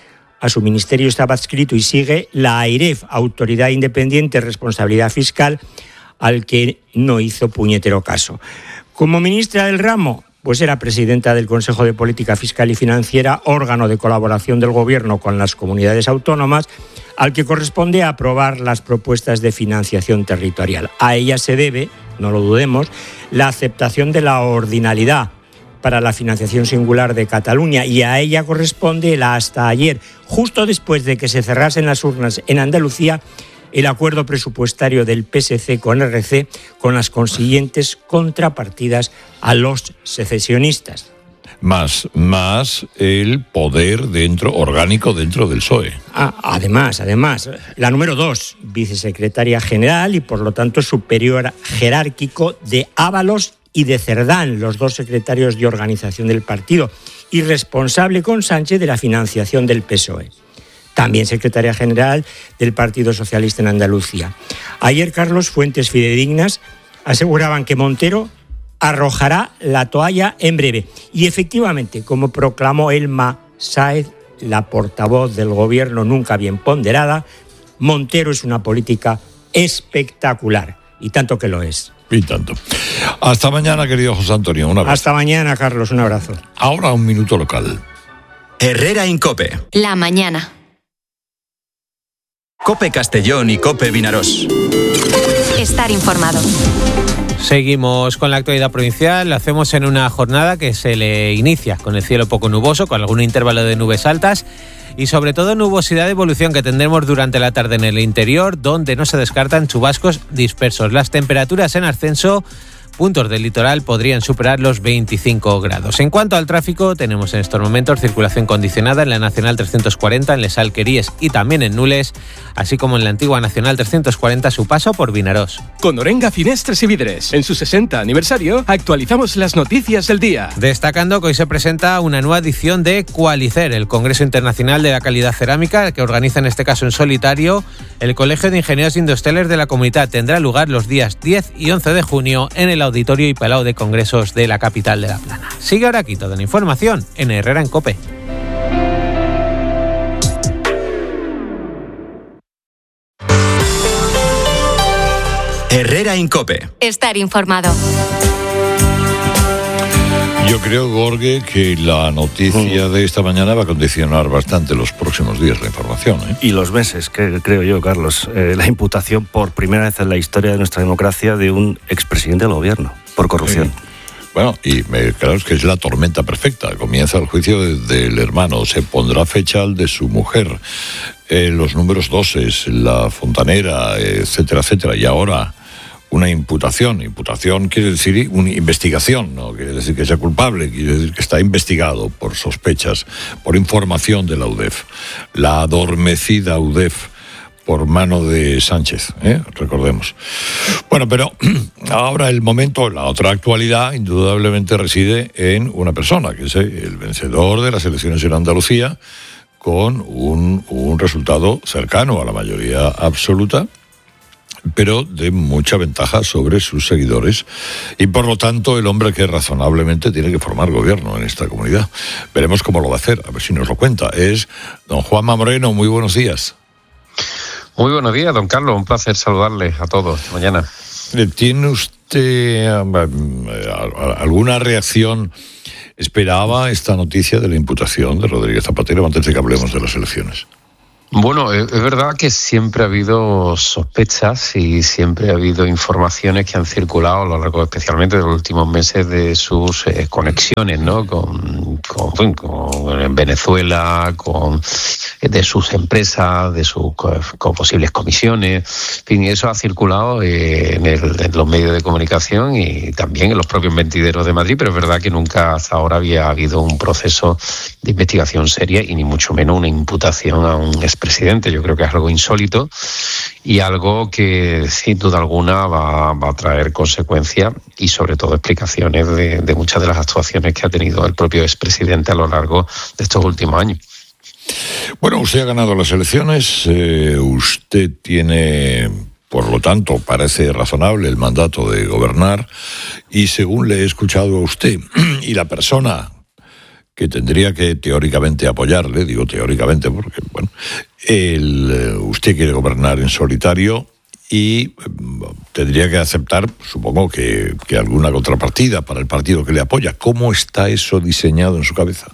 Speaker 27: A su ministerio estaba adscrito y sigue la AIREF, Autoridad Independiente de Responsabilidad Fiscal, al que no hizo puñetero caso. Como ministra del ramo, pues era presidenta del Consejo de Política Fiscal y Financiera, órgano de colaboración del Gobierno con las comunidades autónomas, al que corresponde aprobar las propuestas de financiación territorial. A ella se debe, no lo dudemos, la aceptación de la ordinalidad para la financiación singular de Cataluña, y a ella corresponde la hasta ayer, justo después de que se cerrasen las urnas en Andalucía, el acuerdo presupuestario del P S C con R C, con las consiguientes contrapartidas a los secesionistas.
Speaker 2: Más, más el poder dentro, orgánico dentro del P S O E.
Speaker 27: Ah, además, además, la número dos, vicesecretaria general y por lo tanto superior jerárquico de Ábalos y de Cerdán, los dos secretarios de organización del partido, y responsable con Sánchez de la financiación del P S O E. También secretaria general del Partido Socialista en Andalucía. Ayer, Carlos, fuentes fidedignas aseguraban que Montero arrojará la toalla en breve. Y efectivamente, como proclamó Elma Sáez, la portavoz del gobierno nunca bien ponderada, Montero es una política espectacular. Y tanto que lo es.
Speaker 2: Y tanto. Hasta mañana, querido José Antonio. Un abrazo.
Speaker 27: Hasta mañana, Carlos. Un abrazo.
Speaker 2: Ahora un minuto local.
Speaker 22: Herrera en COPE.
Speaker 9: La mañana.
Speaker 22: COPE Castellón y COPE Vinarós.
Speaker 9: Estar informado.
Speaker 1: Seguimos con la actualidad provincial. Lo hacemos en una jornada que se le inicia con el cielo poco nuboso, con algún intervalo de nubes altas y sobre todo nubosidad de evolución que tendremos durante la tarde en el interior, donde no se descartan chubascos dispersos. Las temperaturas en ascenso, puntos del litoral podrían superar los veinticinco grados. En cuanto al tráfico, tenemos en estos momentos circulación condicionada en la Nacional trescientos cuarenta, en Les Alqueríes y también en Nules, así como en la antigua Nacional trescientos cuarenta su paso por Vinarós.
Speaker 3: Con Orenga Finestres y Vidres, en su sesenta aniversario, actualizamos las noticias del día.
Speaker 1: Destacando que hoy se presenta una nueva edición de Qualicer, el Congreso Internacional de la Calidad Cerámica, que organiza en este caso en solitario el Colegio de Ingenieros Industriales de la Comunidad. Tendrá lugar los días diez y once de junio en el Auditorio y Palau de Congresos de la capital de La Plana. Sigue ahora aquí toda la información en Herrera en COPE.
Speaker 22: Herrera en COPE.
Speaker 9: Estar informado.
Speaker 2: Yo creo, Gorge, que la noticia de esta mañana va a condicionar bastante los próximos días la información, ¿eh?
Speaker 4: Y los meses, que creo yo, Carlos. Eh, la imputación por primera vez en la historia de nuestra democracia de un expresidente del gobierno por corrupción.
Speaker 2: Sí. Bueno, y me, claro, es que es la tormenta perfecta. Comienza el juicio de, del hermano, se pondrá fecha al de su mujer, eh, los números doses, la fontanera, etcétera, etcétera. Y ahora una imputación. Imputación quiere decir una investigación, no quiere decir que sea culpable, quiere decir que está investigado por sospechas, por información de la U D E F. La adormecida U D E F por mano de Sánchez, ¿eh? Recordemos. Bueno, pero ahora el momento, la otra actualidad, indudablemente reside en una persona, que es el vencedor de las elecciones en Andalucía, con un, un resultado cercano a la mayoría absoluta, pero de mucha ventaja sobre sus seguidores, y por lo tanto el hombre que razonablemente tiene que formar gobierno en esta comunidad. Veremos cómo lo va a hacer, a ver si nos lo cuenta. Es don Juanma Moreno. Muy buenos días.
Speaker 5: Muy buenos días, don Carlos. Un placer saludarle a todos esta mañana.
Speaker 2: ¿Tiene usted alguna reacción? ¿Esperaba esta noticia de la imputación de Rodríguez Zapatero antes de que hablemos de las elecciones?
Speaker 5: Bueno, es verdad que siempre ha habido sospechas y siempre ha habido informaciones que han circulado a lo largo, especialmente de los últimos meses, de sus eh, conexiones, ¿no? Con, con, con en Venezuela, con de sus empresas, de sus con posibles comisiones. En fin, eso ha circulado eh, en, el, en los medios de comunicación y también en los propios mentideros de Madrid, pero es verdad que nunca hasta ahora había habido un proceso de investigación seria y ni mucho menos una imputación a un expresidente. Yo creo que es algo insólito y algo que sin duda alguna va, va a traer consecuencias y sobre todo explicaciones de, de muchas de las actuaciones que ha tenido el propio expresidente a lo largo de estos últimos años.
Speaker 2: Bueno, usted ha ganado las elecciones, eh, usted tiene, por lo tanto, parece razonable el mandato de gobernar y según le he escuchado a usted y la persona que tendría que teóricamente apoyarle, digo teóricamente porque, bueno, el, usted quiere gobernar en solitario y tendría que aceptar, supongo que, que alguna contrapartida para el partido que le apoya. ¿Cómo está eso diseñado en su cabeza?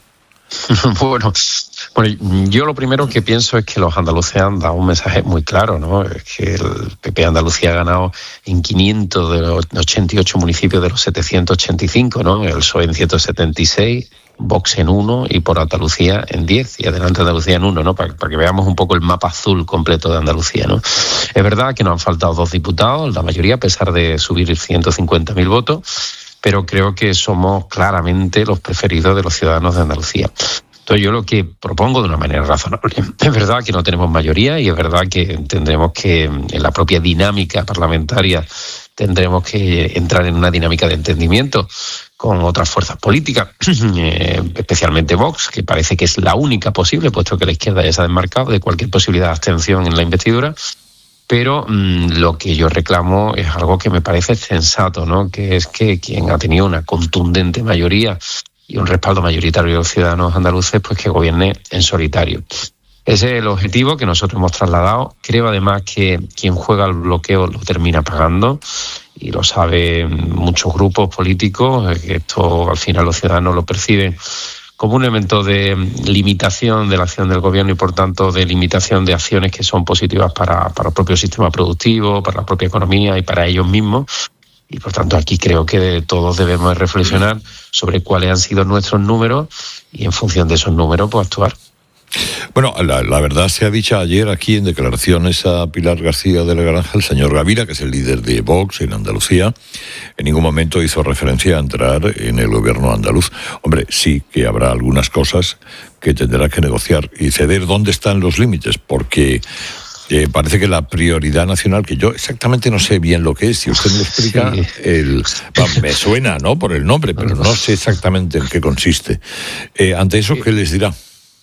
Speaker 5: Bueno, bueno, yo lo primero que pienso es que los andaluces han dado un mensaje muy claro, ¿no? Es que el P P Andalucía ha ganado en quinientos de los ochenta y ocho municipios de los setecientos ochenta y cinco, ¿no? El P S O E en ciento setenta y seis, Vox en uno y por Andalucía en diez y adelante Andalucía en uno, ¿no? Para, para que veamos un poco el mapa azul completo de Andalucía, ¿no? Es verdad que nos han faltado dos diputados, la mayoría, a pesar de subir ciento cincuenta mil votos, pero creo que somos claramente los preferidos de los ciudadanos de Andalucía. Entonces yo lo que propongo de una manera razonable, es verdad que no tenemos mayoría y es verdad que tendremos que, en la propia dinámica parlamentaria, tendremos que entrar en una dinámica de entendimiento con otras fuerzas políticas, eh, especialmente Vox, que parece que es la única posible, puesto que la izquierda ya se ha desmarcado de cualquier posibilidad de abstención en la investidura. Pero mmm, lo que yo reclamo es algo que me parece sensato, ¿no? Que es que quien ha tenido una contundente mayoría y un respaldo mayoritario de los ciudadanos andaluces, pues que gobierne en solitario. Ese es el objetivo que nosotros hemos trasladado. Creo además que quien juega al bloqueo lo termina pagando y lo saben muchos grupos políticos, que esto al final los ciudadanos lo perciben como un elemento de limitación de la acción del gobierno y, por tanto, de limitación de acciones que son positivas para, para el propio sistema productivo, para la propia economía y para ellos mismos. Y, por tanto, aquí creo que todos debemos reflexionar sobre cuáles han sido nuestros números y, en función de esos números, pues actuar.
Speaker 2: Bueno, la, la verdad se ha dicho ayer aquí en declaraciones a Pilar García de la Granja, el señor Gavira, que es el líder de Vox en Andalucía, en ningún momento hizo referencia a entrar en el gobierno andaluz. Hombre, sí que habrá algunas cosas que tendrá que negociar y ceder. ¿Dónde están los límites? Porque eh, parece que la prioridad nacional, que yo exactamente no sé bien lo que es, si usted me lo explica, sí. el, va, me suena, ¿no?, por el nombre, pero no sé exactamente en qué consiste. Eh, ante eso, ¿qué les dirá?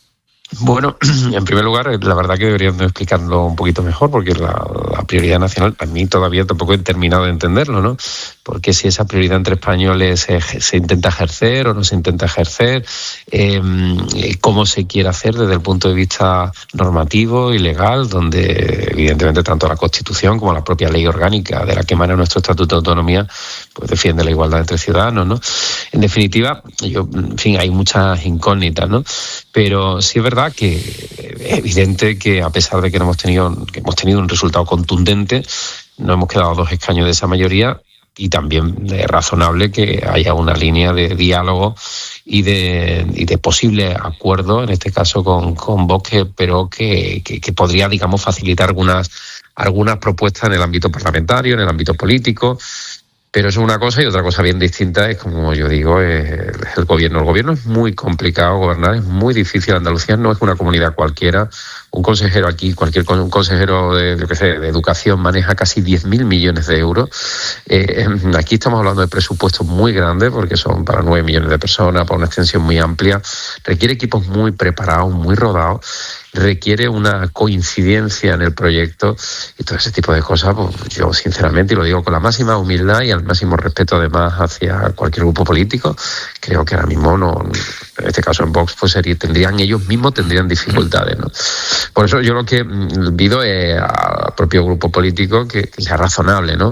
Speaker 5: Bueno, en primer lugar, la verdad que deberían explicarlo un poquito mejor, porque la, la prioridad nacional, a mí todavía tampoco he terminado de entenderlo, ¿no? Porque si esa prioridad entre españoles se, se intenta ejercer o no se intenta ejercer, eh, cómo se quiere hacer desde el punto de vista normativo y legal, donde evidentemente tanto la Constitución como la propia ley orgánica de la que emana nuestro Estatuto de Autonomía, pues defiende la igualdad entre ciudadanos, ¿no? En definitiva, yo, en fin, hay muchas incógnitas, ¿no? Pero sí es verdad que es evidente que a pesar de que no hemos tenido que hemos tenido un resultado contundente, no hemos quedado dos escaños de esa mayoría y también es razonable que haya una línea de diálogo y de, y de posible acuerdo, en este caso con, con Vox, pero que, que, que podría, digamos, facilitar algunas, algunas propuestas en el ámbito parlamentario, en el ámbito político. Pero eso es una cosa y otra cosa bien distinta es, como yo digo, es el gobierno. El gobierno es muy complicado gobernar, es muy difícil. Andalucía no es una comunidad cualquiera. Un consejero aquí, cualquier un consejero de, yo qué sé, de educación maneja casi diez mil millones de euros. Eh, aquí estamos hablando de presupuestos muy grandes porque son para nueve millones de personas, para una extensión muy amplia. Requiere equipos muy preparados, muy rodados. Requiere una coincidencia en el proyecto y todo ese tipo de cosas, pues yo sinceramente, y lo digo con la máxima humildad y al máximo respeto además hacia cualquier grupo político, creo que ahora mismo no, en este caso en Vox, pues sería, tendrían ellos mismos tendrían dificultades, ¿no? Por eso yo lo que pido es al propio grupo político que, que sea razonable, ¿no?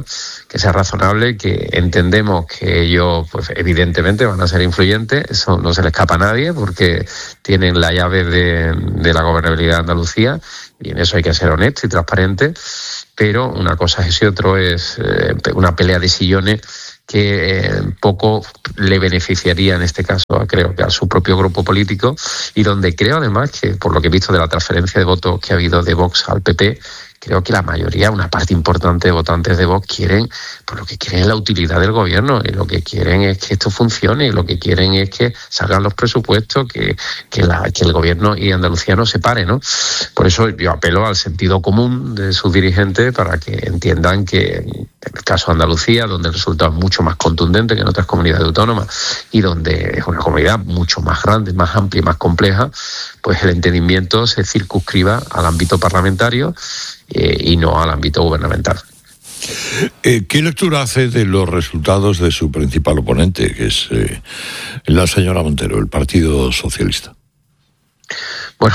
Speaker 5: que sea razonable, que entendemos que ellos, pues evidentemente van a ser influyentes, eso no se le escapa a nadie, porque tienen la llave de, de la gobernabilidad de Andalucía, y en eso hay que ser honesto y transparente, pero una cosa es eso y otro es eh, una pelea de sillones que eh, poco le beneficiaría en este caso, creo que a su propio grupo político, y donde creo además que, por lo que he visto de la transferencia de votos que ha habido de Vox al P P, creo que la mayoría, una parte importante de votantes de Vox quieren, por lo que quieren es la utilidad del gobierno, y lo que quieren es que esto funcione, y lo que quieren es que salgan los presupuestos, que, que, la, que el gobierno y Andalucía no se pare, ¿no? Por eso yo apelo al sentido común de sus dirigentes para que entiendan que en el caso de Andalucía, donde el resultado es mucho más contundente que en otras comunidades autónomas, y donde es una comunidad mucho más grande, más amplia y más compleja, pues el entendimiento se circunscriba al ámbito parlamentario eh, y no al ámbito gubernamental.
Speaker 2: Eh, ¿Qué lectura hace de los resultados de su principal oponente, que es eh, la señora Montero, el Partido Socialista?
Speaker 5: Bueno,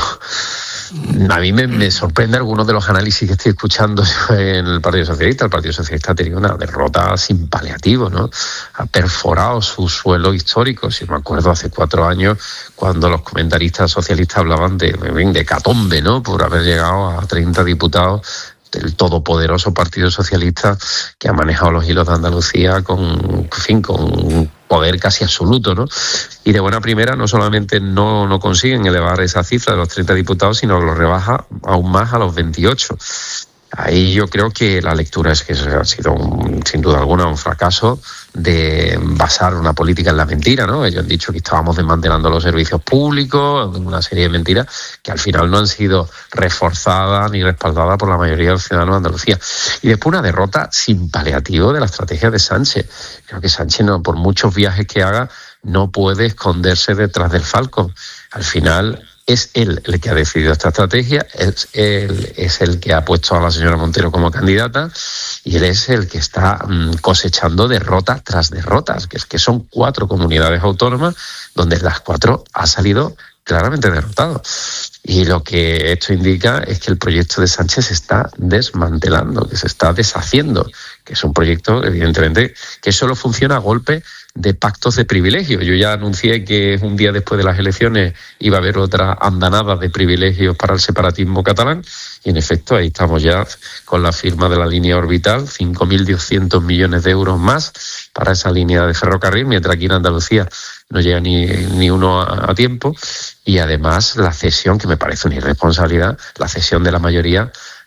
Speaker 5: a mí me, me sorprende algunos de los análisis que estoy escuchando en el Partido Socialista. El Partido Socialista ha tenido una derrota sin paliativo, ¿no? Ha perforado su suelo histórico. Si me acuerdo hace cuatro años, cuando los comentaristas socialistas hablaban de, de hecatombe, ¿no? Por haber llegado a treinta diputados del todopoderoso Partido Socialista, que ha manejado los hilos de Andalucía con, en fin, con un poder casi absoluto, ¿no? Y de buena primera no solamente no, no consiguen elevar esa cifra de los treinta diputados, sino que lo rebaja aún más a los veintiocho. Ahí yo creo que la lectura es que ha sido, un, sin duda alguna, un fracaso de basar una política en la mentira, ¿no? Ellos han dicho que estábamos desmantelando los servicios públicos, una serie de mentiras que al final no han sido reforzadas ni respaldadas por la mayoría de los ciudadanos de Andalucía. Y después una derrota sin paliativo de la estrategia de Sánchez. Creo que Sánchez, no, por muchos viajes que haga, no puede esconderse detrás del Falcon. Al final es él el que ha decidido esta estrategia, es él es el que ha puesto a la señora Montero como candidata, y él es el que está mm, cosechando derrota tras derrotas, que es que son cuatro comunidades autónomas donde las cuatro ha salido claramente derrotado. Y lo que esto indica es que el proyecto de Sánchez se está desmantelando, que se está deshaciendo, que es un proyecto, evidentemente, que solo funciona a golpe de pactos de privilegios. Yo ya anuncié que un día después de las elecciones iba a haber otra andanada de privilegios para el separatismo catalán, y en efecto ahí estamos ya con la firma de la línea orbital, cinco mil doscientos millones de euros más para esa línea de ferrocarril, mientras aquí en Andalucía no llega ni, ni uno a, a tiempo, y además la cesión, que me parece una irresponsabilidad, la cesión de la mayoría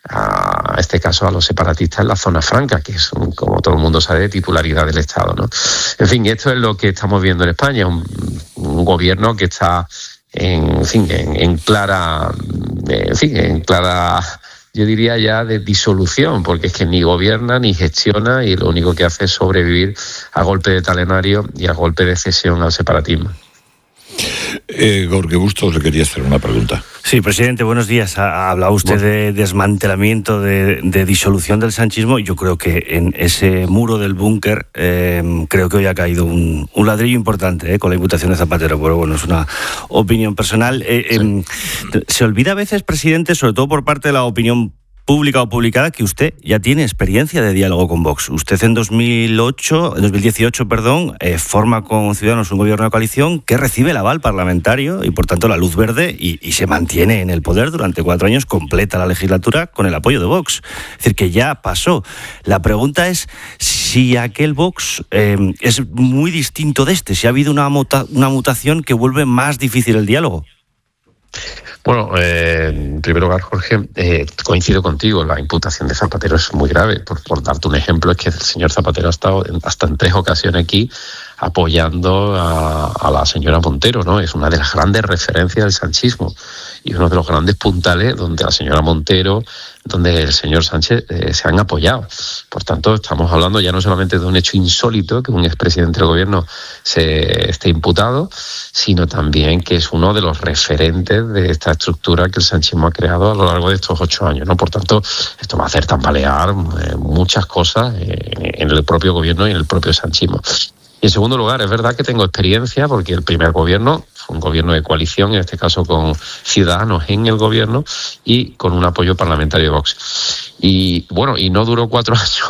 Speaker 5: a este caso a los separatistas en la zona franca, que es, un, como todo el mundo sabe, de titularidad del Estado, ¿no? En fin, esto es lo que estamos viendo en España, un, un gobierno que está en, en fin, en, en clara, en fin, en clara, yo diría ya de disolución, porque es que ni gobierna ni gestiona, y lo único que hace es sobrevivir a golpe de talenario y a golpe de cesión al separatismo.
Speaker 2: Eh, Jorge Bustos le quería hacer una pregunta.
Speaker 4: Sí, presidente, buenos días. Ha hablado usted de desmantelamiento, de, de disolución del sanchismo. Yo creo que en ese muro del búnker, eh, creo que hoy ha caído un, un ladrillo importante eh, con la imputación de Zapatero. Pero bueno, es una opinión personal. Eh, eh, se olvida a veces, presidente, sobre todo por parte de la opinión pública o publicada, que usted ya tiene experiencia de diálogo con Vox. Usted en dos mil ocho, en dos mil dieciocho, perdón, eh, forma con Ciudadanos un gobierno de coalición que recibe el aval parlamentario y, por tanto, la luz verde, y, y se mantiene en el poder durante cuatro años, completa la legislatura con el apoyo de Vox. Es decir, que ya pasó. La pregunta es si aquel Vox eh, es muy distinto de este, si ha habido una, muta, una mutación que vuelve más difícil el diálogo.
Speaker 5: Bueno, eh, en primer lugar, Jorge, eh, coincido contigo, la imputación de Zapatero es muy grave. Por, por darte un ejemplo, es que el señor Zapatero ha estado en, hasta en tres ocasiones aquí apoyando a, a la señora Montero, ¿no? Es una de las grandes referencias del sanchismo y uno de los grandes puntales donde la señora Montero, donde el señor Sánchez eh, se han apoyado. Por tanto, estamos hablando ya no solamente de un hecho insólito, que un expresidente del gobierno se esté imputado, sino también que es uno de los referentes de esta estructura que el sanchismo ha creado a lo largo de estos ocho años, ¿no? Por tanto, esto va a hacer tambalear eh, muchas cosas eh, en el propio gobierno y en el propio sanchismo. Y en segundo lugar, es verdad que tengo experiencia porque el primer gobierno fue un gobierno de coalición, en este caso con Ciudadanos en el gobierno y con un apoyo parlamentario de Vox. Y bueno, y no duró cuatro años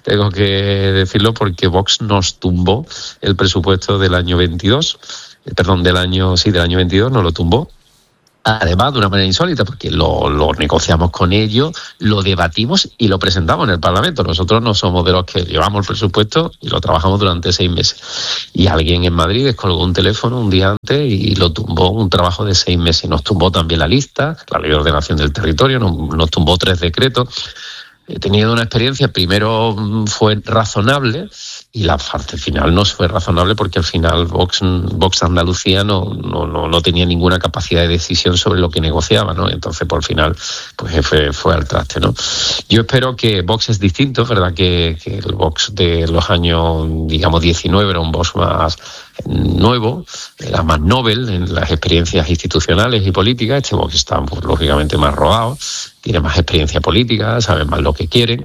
Speaker 5: tengo que decirlo, porque Vox nos tumbó el presupuesto del año veintidós, perdón, del año, sí, del año veintidós, nos lo tumbó. Además, de una manera insólita, porque lo, lo negociamos con ellos, lo debatimos y lo presentamos en el Parlamento. Nosotros no somos de los que llevamos el presupuesto y lo trabajamos durante seis meses. Y alguien en Madrid descolgó un teléfono un día antes y lo tumbó, un trabajo de seis meses. Nos tumbó también la lista, la Ley de Ordenación del Territorio, nos, nos tumbó tres decretos. He tenido una experiencia, primero fue razonable y la parte final no fue razonable, porque al final Vox, Vox Andalucía no, no, no, no tenía ninguna capacidad de decisión sobre lo que negociaba, ¿no? Entonces, por el final, pues fue, fue al traste, ¿no? Yo espero que Vox es distinto, ¿verdad? Que, que el Vox de los años, digamos, diecinueve era un Vox más nuevo, era más novel en las experiencias institucionales y políticas. Este Vox está, pues, lógicamente más rodado, tiene más experiencia política, saben más lo que quieren.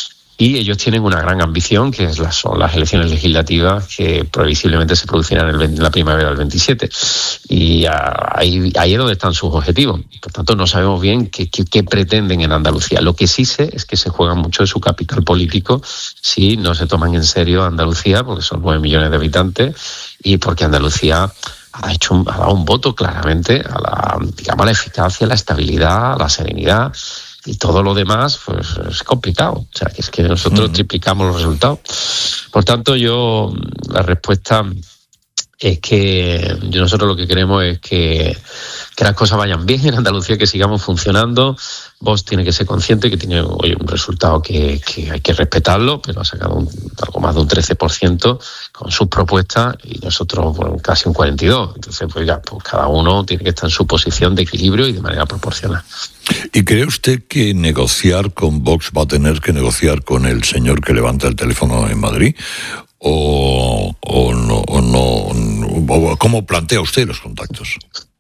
Speaker 5: Y ellos tienen una gran ambición, que es las, son las elecciones legislativas que previsiblemente se producirán en, el, en la primavera del veintisiete. Y a, ahí, ahí es donde están sus objetivos. Por tanto, no sabemos bien qué, qué, qué pretenden en Andalucía. Lo que sí sé es que se juegan mucho de su capital político si no se toman en serio Andalucía, porque son nueve millones de habitantes, y porque Andalucía ha hecho un, ha dado un voto claramente a la, digamos, a la eficacia, a la estabilidad, a la serenidad. Y todo lo demás, pues es complicado. O sea, que es que nosotros uh-huh. triplicamos los resultados. Por tanto, yo, la respuesta es que nosotros lo que queremos es que, que las cosas vayan bien en Andalucía, que sigamos funcionando. Vox tiene que ser consciente que tiene hoy un resultado que, que hay que respetarlo, pero ha sacado un, algo más de un trece por ciento con sus propuestas y nosotros, bueno, casi un cuarenta y dos por ciento. Entonces, pues ya, pues cada uno tiene que estar en su posición de equilibrio y de manera proporcional.
Speaker 2: ¿Y cree usted que negociar con Vox va a tener que negociar con el señor que levanta el teléfono en Madrid? ¿O, o no? O no o ¿Cómo plantea usted los contactos?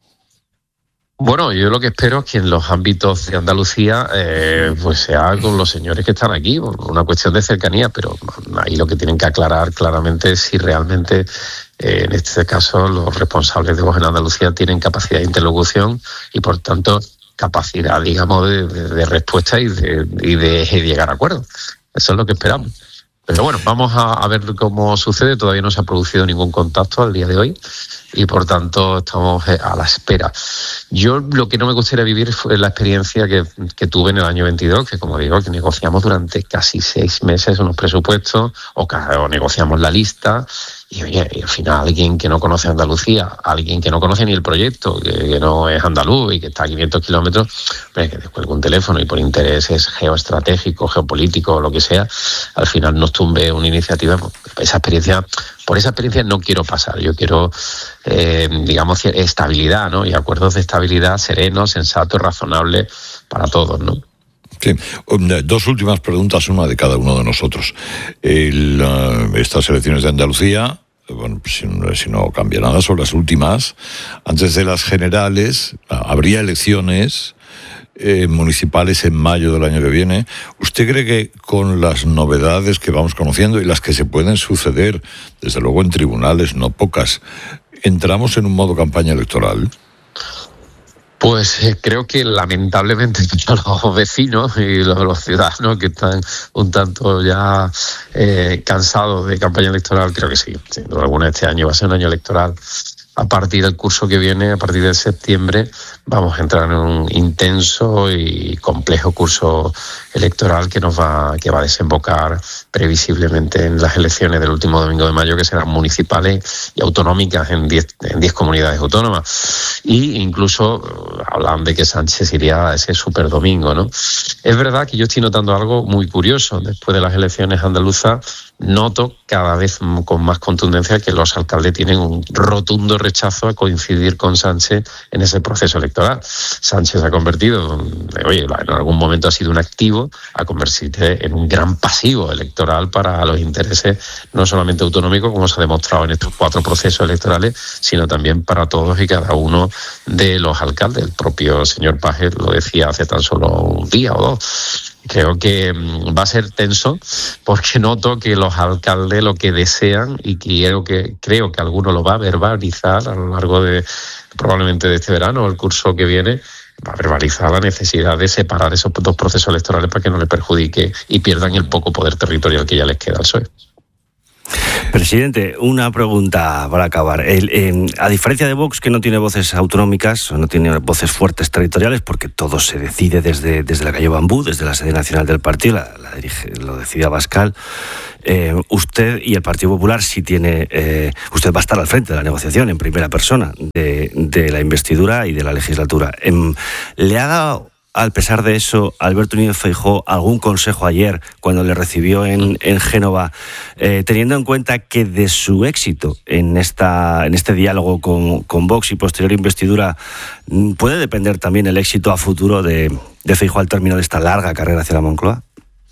Speaker 5: Bueno, yo lo que espero es que en los ámbitos de Andalucía eh, pues sea con los señores que están aquí, por una cuestión de cercanía, pero ahí lo que tienen que aclarar claramente es si realmente, eh, en este caso, los responsables de Vox en Andalucía tienen capacidad de interlocución y, por tanto, capacidad, digamos, de, de, de respuesta y de, y de llegar a acuerdos. Eso es lo que esperamos. Pero bueno, vamos a, a ver cómo sucede. Todavía no se ha producido ningún contacto al día de hoy y por tanto estamos a la espera. Yo lo que no me gustaría vivir fue la experiencia que, que tuve en el año veintidós, que como digo, que negociamos durante casi seis meses unos presupuestos o, o negociamos la lista. Y oye, y al final alguien que no conoce Andalucía, alguien que no conoce ni el proyecto, que, que no es andaluz y que está a quinientos kilómetros, que descuelga un teléfono y por intereses geoestratégicos, geopolíticos o lo que sea, al final nos tumbe una iniciativa. Esa experiencia, por esa experiencia no quiero pasar. Yo quiero, eh, digamos, estabilidad, ¿no? Y acuerdos de estabilidad serenos, sensatos, razonables para todos, ¿no?
Speaker 2: Sí. Dos últimas preguntas, una de cada uno de nosotros. El, uh, estas elecciones de Andalucía, bueno, si, si no cambia nada, son las últimas. Antes de las generales, habría elecciones eh, municipales en mayo del año que viene. ¿Usted cree que con las novedades que vamos conociendo y las que se pueden suceder, desde luego en tribunales, no pocas, entramos en un modo campaña electoral?
Speaker 5: Pues eh, creo que lamentablemente los vecinos y los, los ciudadanos que están un tanto ya eh, cansados de campaña electoral, creo que sí, sin duda alguna este año va a ser un año electoral. A partir del curso que viene, a partir de septiembre, vamos a entrar en un intenso y complejo curso electoral que nos va, que va a desembocar previsiblemente en las elecciones del último domingo de mayo, que serán municipales y autonómicas en diez en diez comunidades autónomas. Y incluso hablan de que Sánchez iría a ese superdomingo, ¿no? Es verdad que yo estoy notando algo muy curioso. Después de las elecciones andaluzas, noto cada vez con más contundencia que los alcaldes tienen un rotundo rechazo a coincidir con Sánchez en ese proceso electoral. Sánchez se ha convertido, oye, en algún momento ha sido un activo, a convertirse en un gran pasivo electoral para los intereses no solamente autonómicos, como se ha demostrado en estos cuatro procesos electorales, sino también para todos y cada uno de los alcaldes. El propio señor Pajes lo decía hace tan solo un día o dos. Creo que va a ser tenso porque noto que los alcaldes lo que desean, y creo que creo que alguno lo va a verbalizar a lo largo de probablemente de este verano o el curso que viene, va a verbalizar la necesidad de separar esos dos procesos electorales para que no le perjudique y pierdan el poco poder territorial que ya les queda al P S O E.
Speaker 4: Presidente, una pregunta para acabar. El, eh, a diferencia de Vox, que no tiene voces autonómicas, no tiene voces fuertes territoriales, porque todo se decide desde, desde la calle Bambú, desde la sede nacional del partido, la, la dirige, lo decide Abascal. Eh, usted y el Partido Popular sí tiene... Eh, usted va a estar al frente de la negociación en primera persona de, de la investidura y de la legislatura. Eh, ¿Le ha dado, al pesar de eso, Alberto Núñez Feijóo algún consejo ayer cuando le recibió en, en Génova, eh, teniendo en cuenta que de su éxito en esta en este diálogo con, con Vox y posterior investidura puede depender también el éxito a futuro de, de Feijóo al término de esta larga carrera hacia la Moncloa?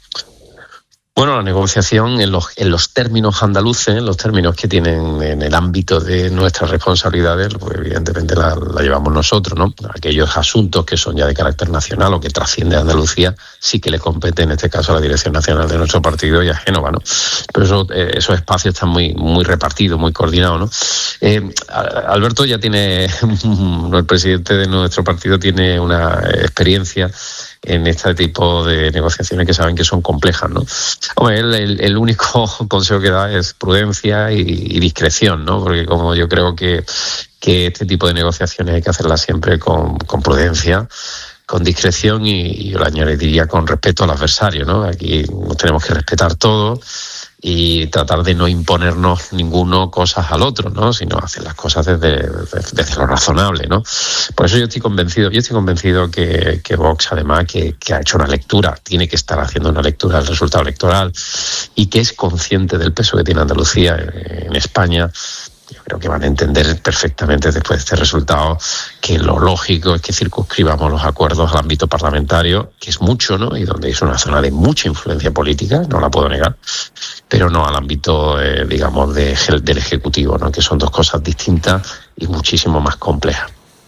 Speaker 5: Bueno, la negociación en los, en los términos andaluces, en los términos que tienen en el ámbito de nuestras responsabilidades, pues evidentemente la, la llevamos nosotros, ¿no? Aquellos asuntos que son ya de carácter nacional o que trascienden a Andalucía, sí que le compete en este caso a la Dirección Nacional de nuestro partido y a Génova, ¿no? Pero eso, eh, esos espacios están muy, muy repartidos, muy coordinados, ¿no? Eh, Alberto ya tiene, el presidente de nuestro partido tiene una experiencia en este tipo de negociaciones que saben que son complejas, ¿no? Hombre, el, el, el único consejo que da es prudencia y, y discreción, ¿no? Porque como yo creo que, que este tipo de negociaciones hay que hacerlas siempre con, con prudencia, con discreción y, y yo le añadiría con respeto al adversario, ¿no? Aquí nos tenemos que respetar todos y tratar de no imponernos ninguno cosas al otro, ¿no? Sino hacer las cosas desde, desde, desde lo razonable, ¿no? Por eso yo estoy convencido, yo estoy convencido que, que Vox, además, que, que ha hecho una lectura, tiene que estar haciendo una lectura del resultado electoral y que es consciente del peso que tiene Andalucía en, en España. Yo creo que van a entender perfectamente después de este resultado que lo lógico es que circunscribamos los acuerdos al ámbito parlamentario, que es mucho, ¿no? Y donde es una zona de mucha influencia política, no la puedo negar, pero no al ámbito, eh, digamos, de, del Ejecutivo, ¿no? Que son dos cosas distintas y muchísimo más complejas.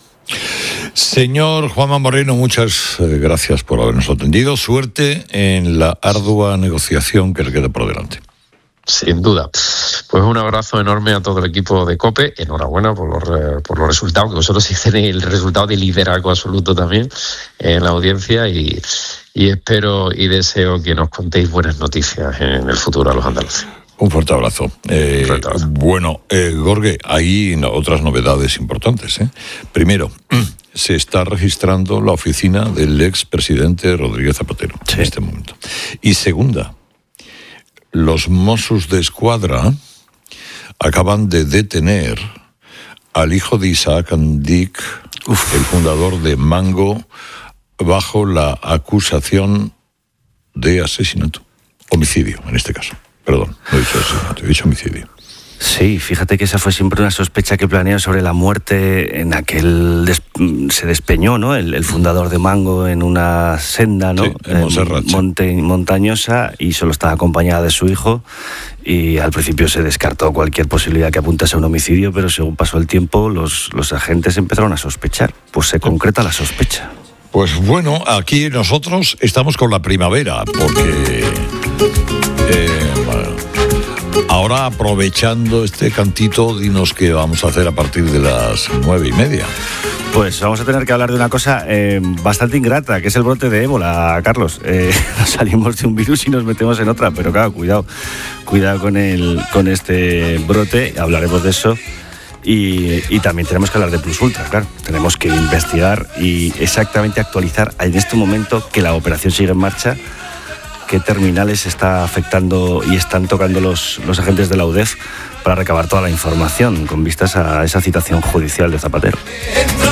Speaker 2: Señor Juanma Moreno, muchas gracias por habernos atendido. Suerte en la ardua negociación que le queda por delante.
Speaker 5: Sin duda. Pues un abrazo enorme a todo el equipo de COPE. Enhorabuena por los, por los resultados, que vosotros sí tenéis el resultado de liderazgo absoluto también en la audiencia y, y espero y deseo que nos contéis buenas noticias en el futuro a los andaluces.
Speaker 2: Un fuerte abrazo. Eh, un fuerte abrazo. Bueno, eh, Jorge, hay otras novedades importantes, ¿eh? Primero, se está registrando la oficina del expresidente Rodríguez Zapatero sí. en este momento. Y segunda, los Mossos de Escuadra acaban de detener al hijo de Isaac Andic, Uf. el fundador de Mango, bajo la acusación de asesinato. Homicidio, en este caso. Perdón, no he dicho asesinato, he dicho homicidio.
Speaker 4: Sí, fíjate que esa fue siempre una sospecha que planeó sobre la muerte en aquel... Des, se despeñó, ¿no? El, el fundador de Mango en una senda, ¿no?
Speaker 2: Sí, en Montserrat,
Speaker 4: monte, montañosa, y solo estaba acompañada de su hijo. Y al principio se descartó cualquier posibilidad que apuntase a un homicidio, pero según pasó el tiempo, los, los agentes empezaron a sospechar. Pues se concreta la sospecha.
Speaker 2: Pues bueno, aquí nosotros estamos con la primavera, porque... Eh, bueno, ahora, aprovechando este cantito, dinos qué vamos a hacer a partir de las nueve y media.
Speaker 4: Pues vamos a tener que hablar de una cosa eh, bastante ingrata, que es el brote de ébola, Carlos. Eh, salimos de un virus y nos metemos en otra, pero claro, cuidado, cuidado con, el, con este brote, hablaremos de eso. Y, y también tenemos que hablar de Plus Ultra, claro. Tenemos que investigar y exactamente actualizar en este momento que la operación sigue en marcha, qué terminales está afectando y están tocando los, los agentes de la U D E F para recabar toda la información con vistas a esa citación judicial de Zapatero.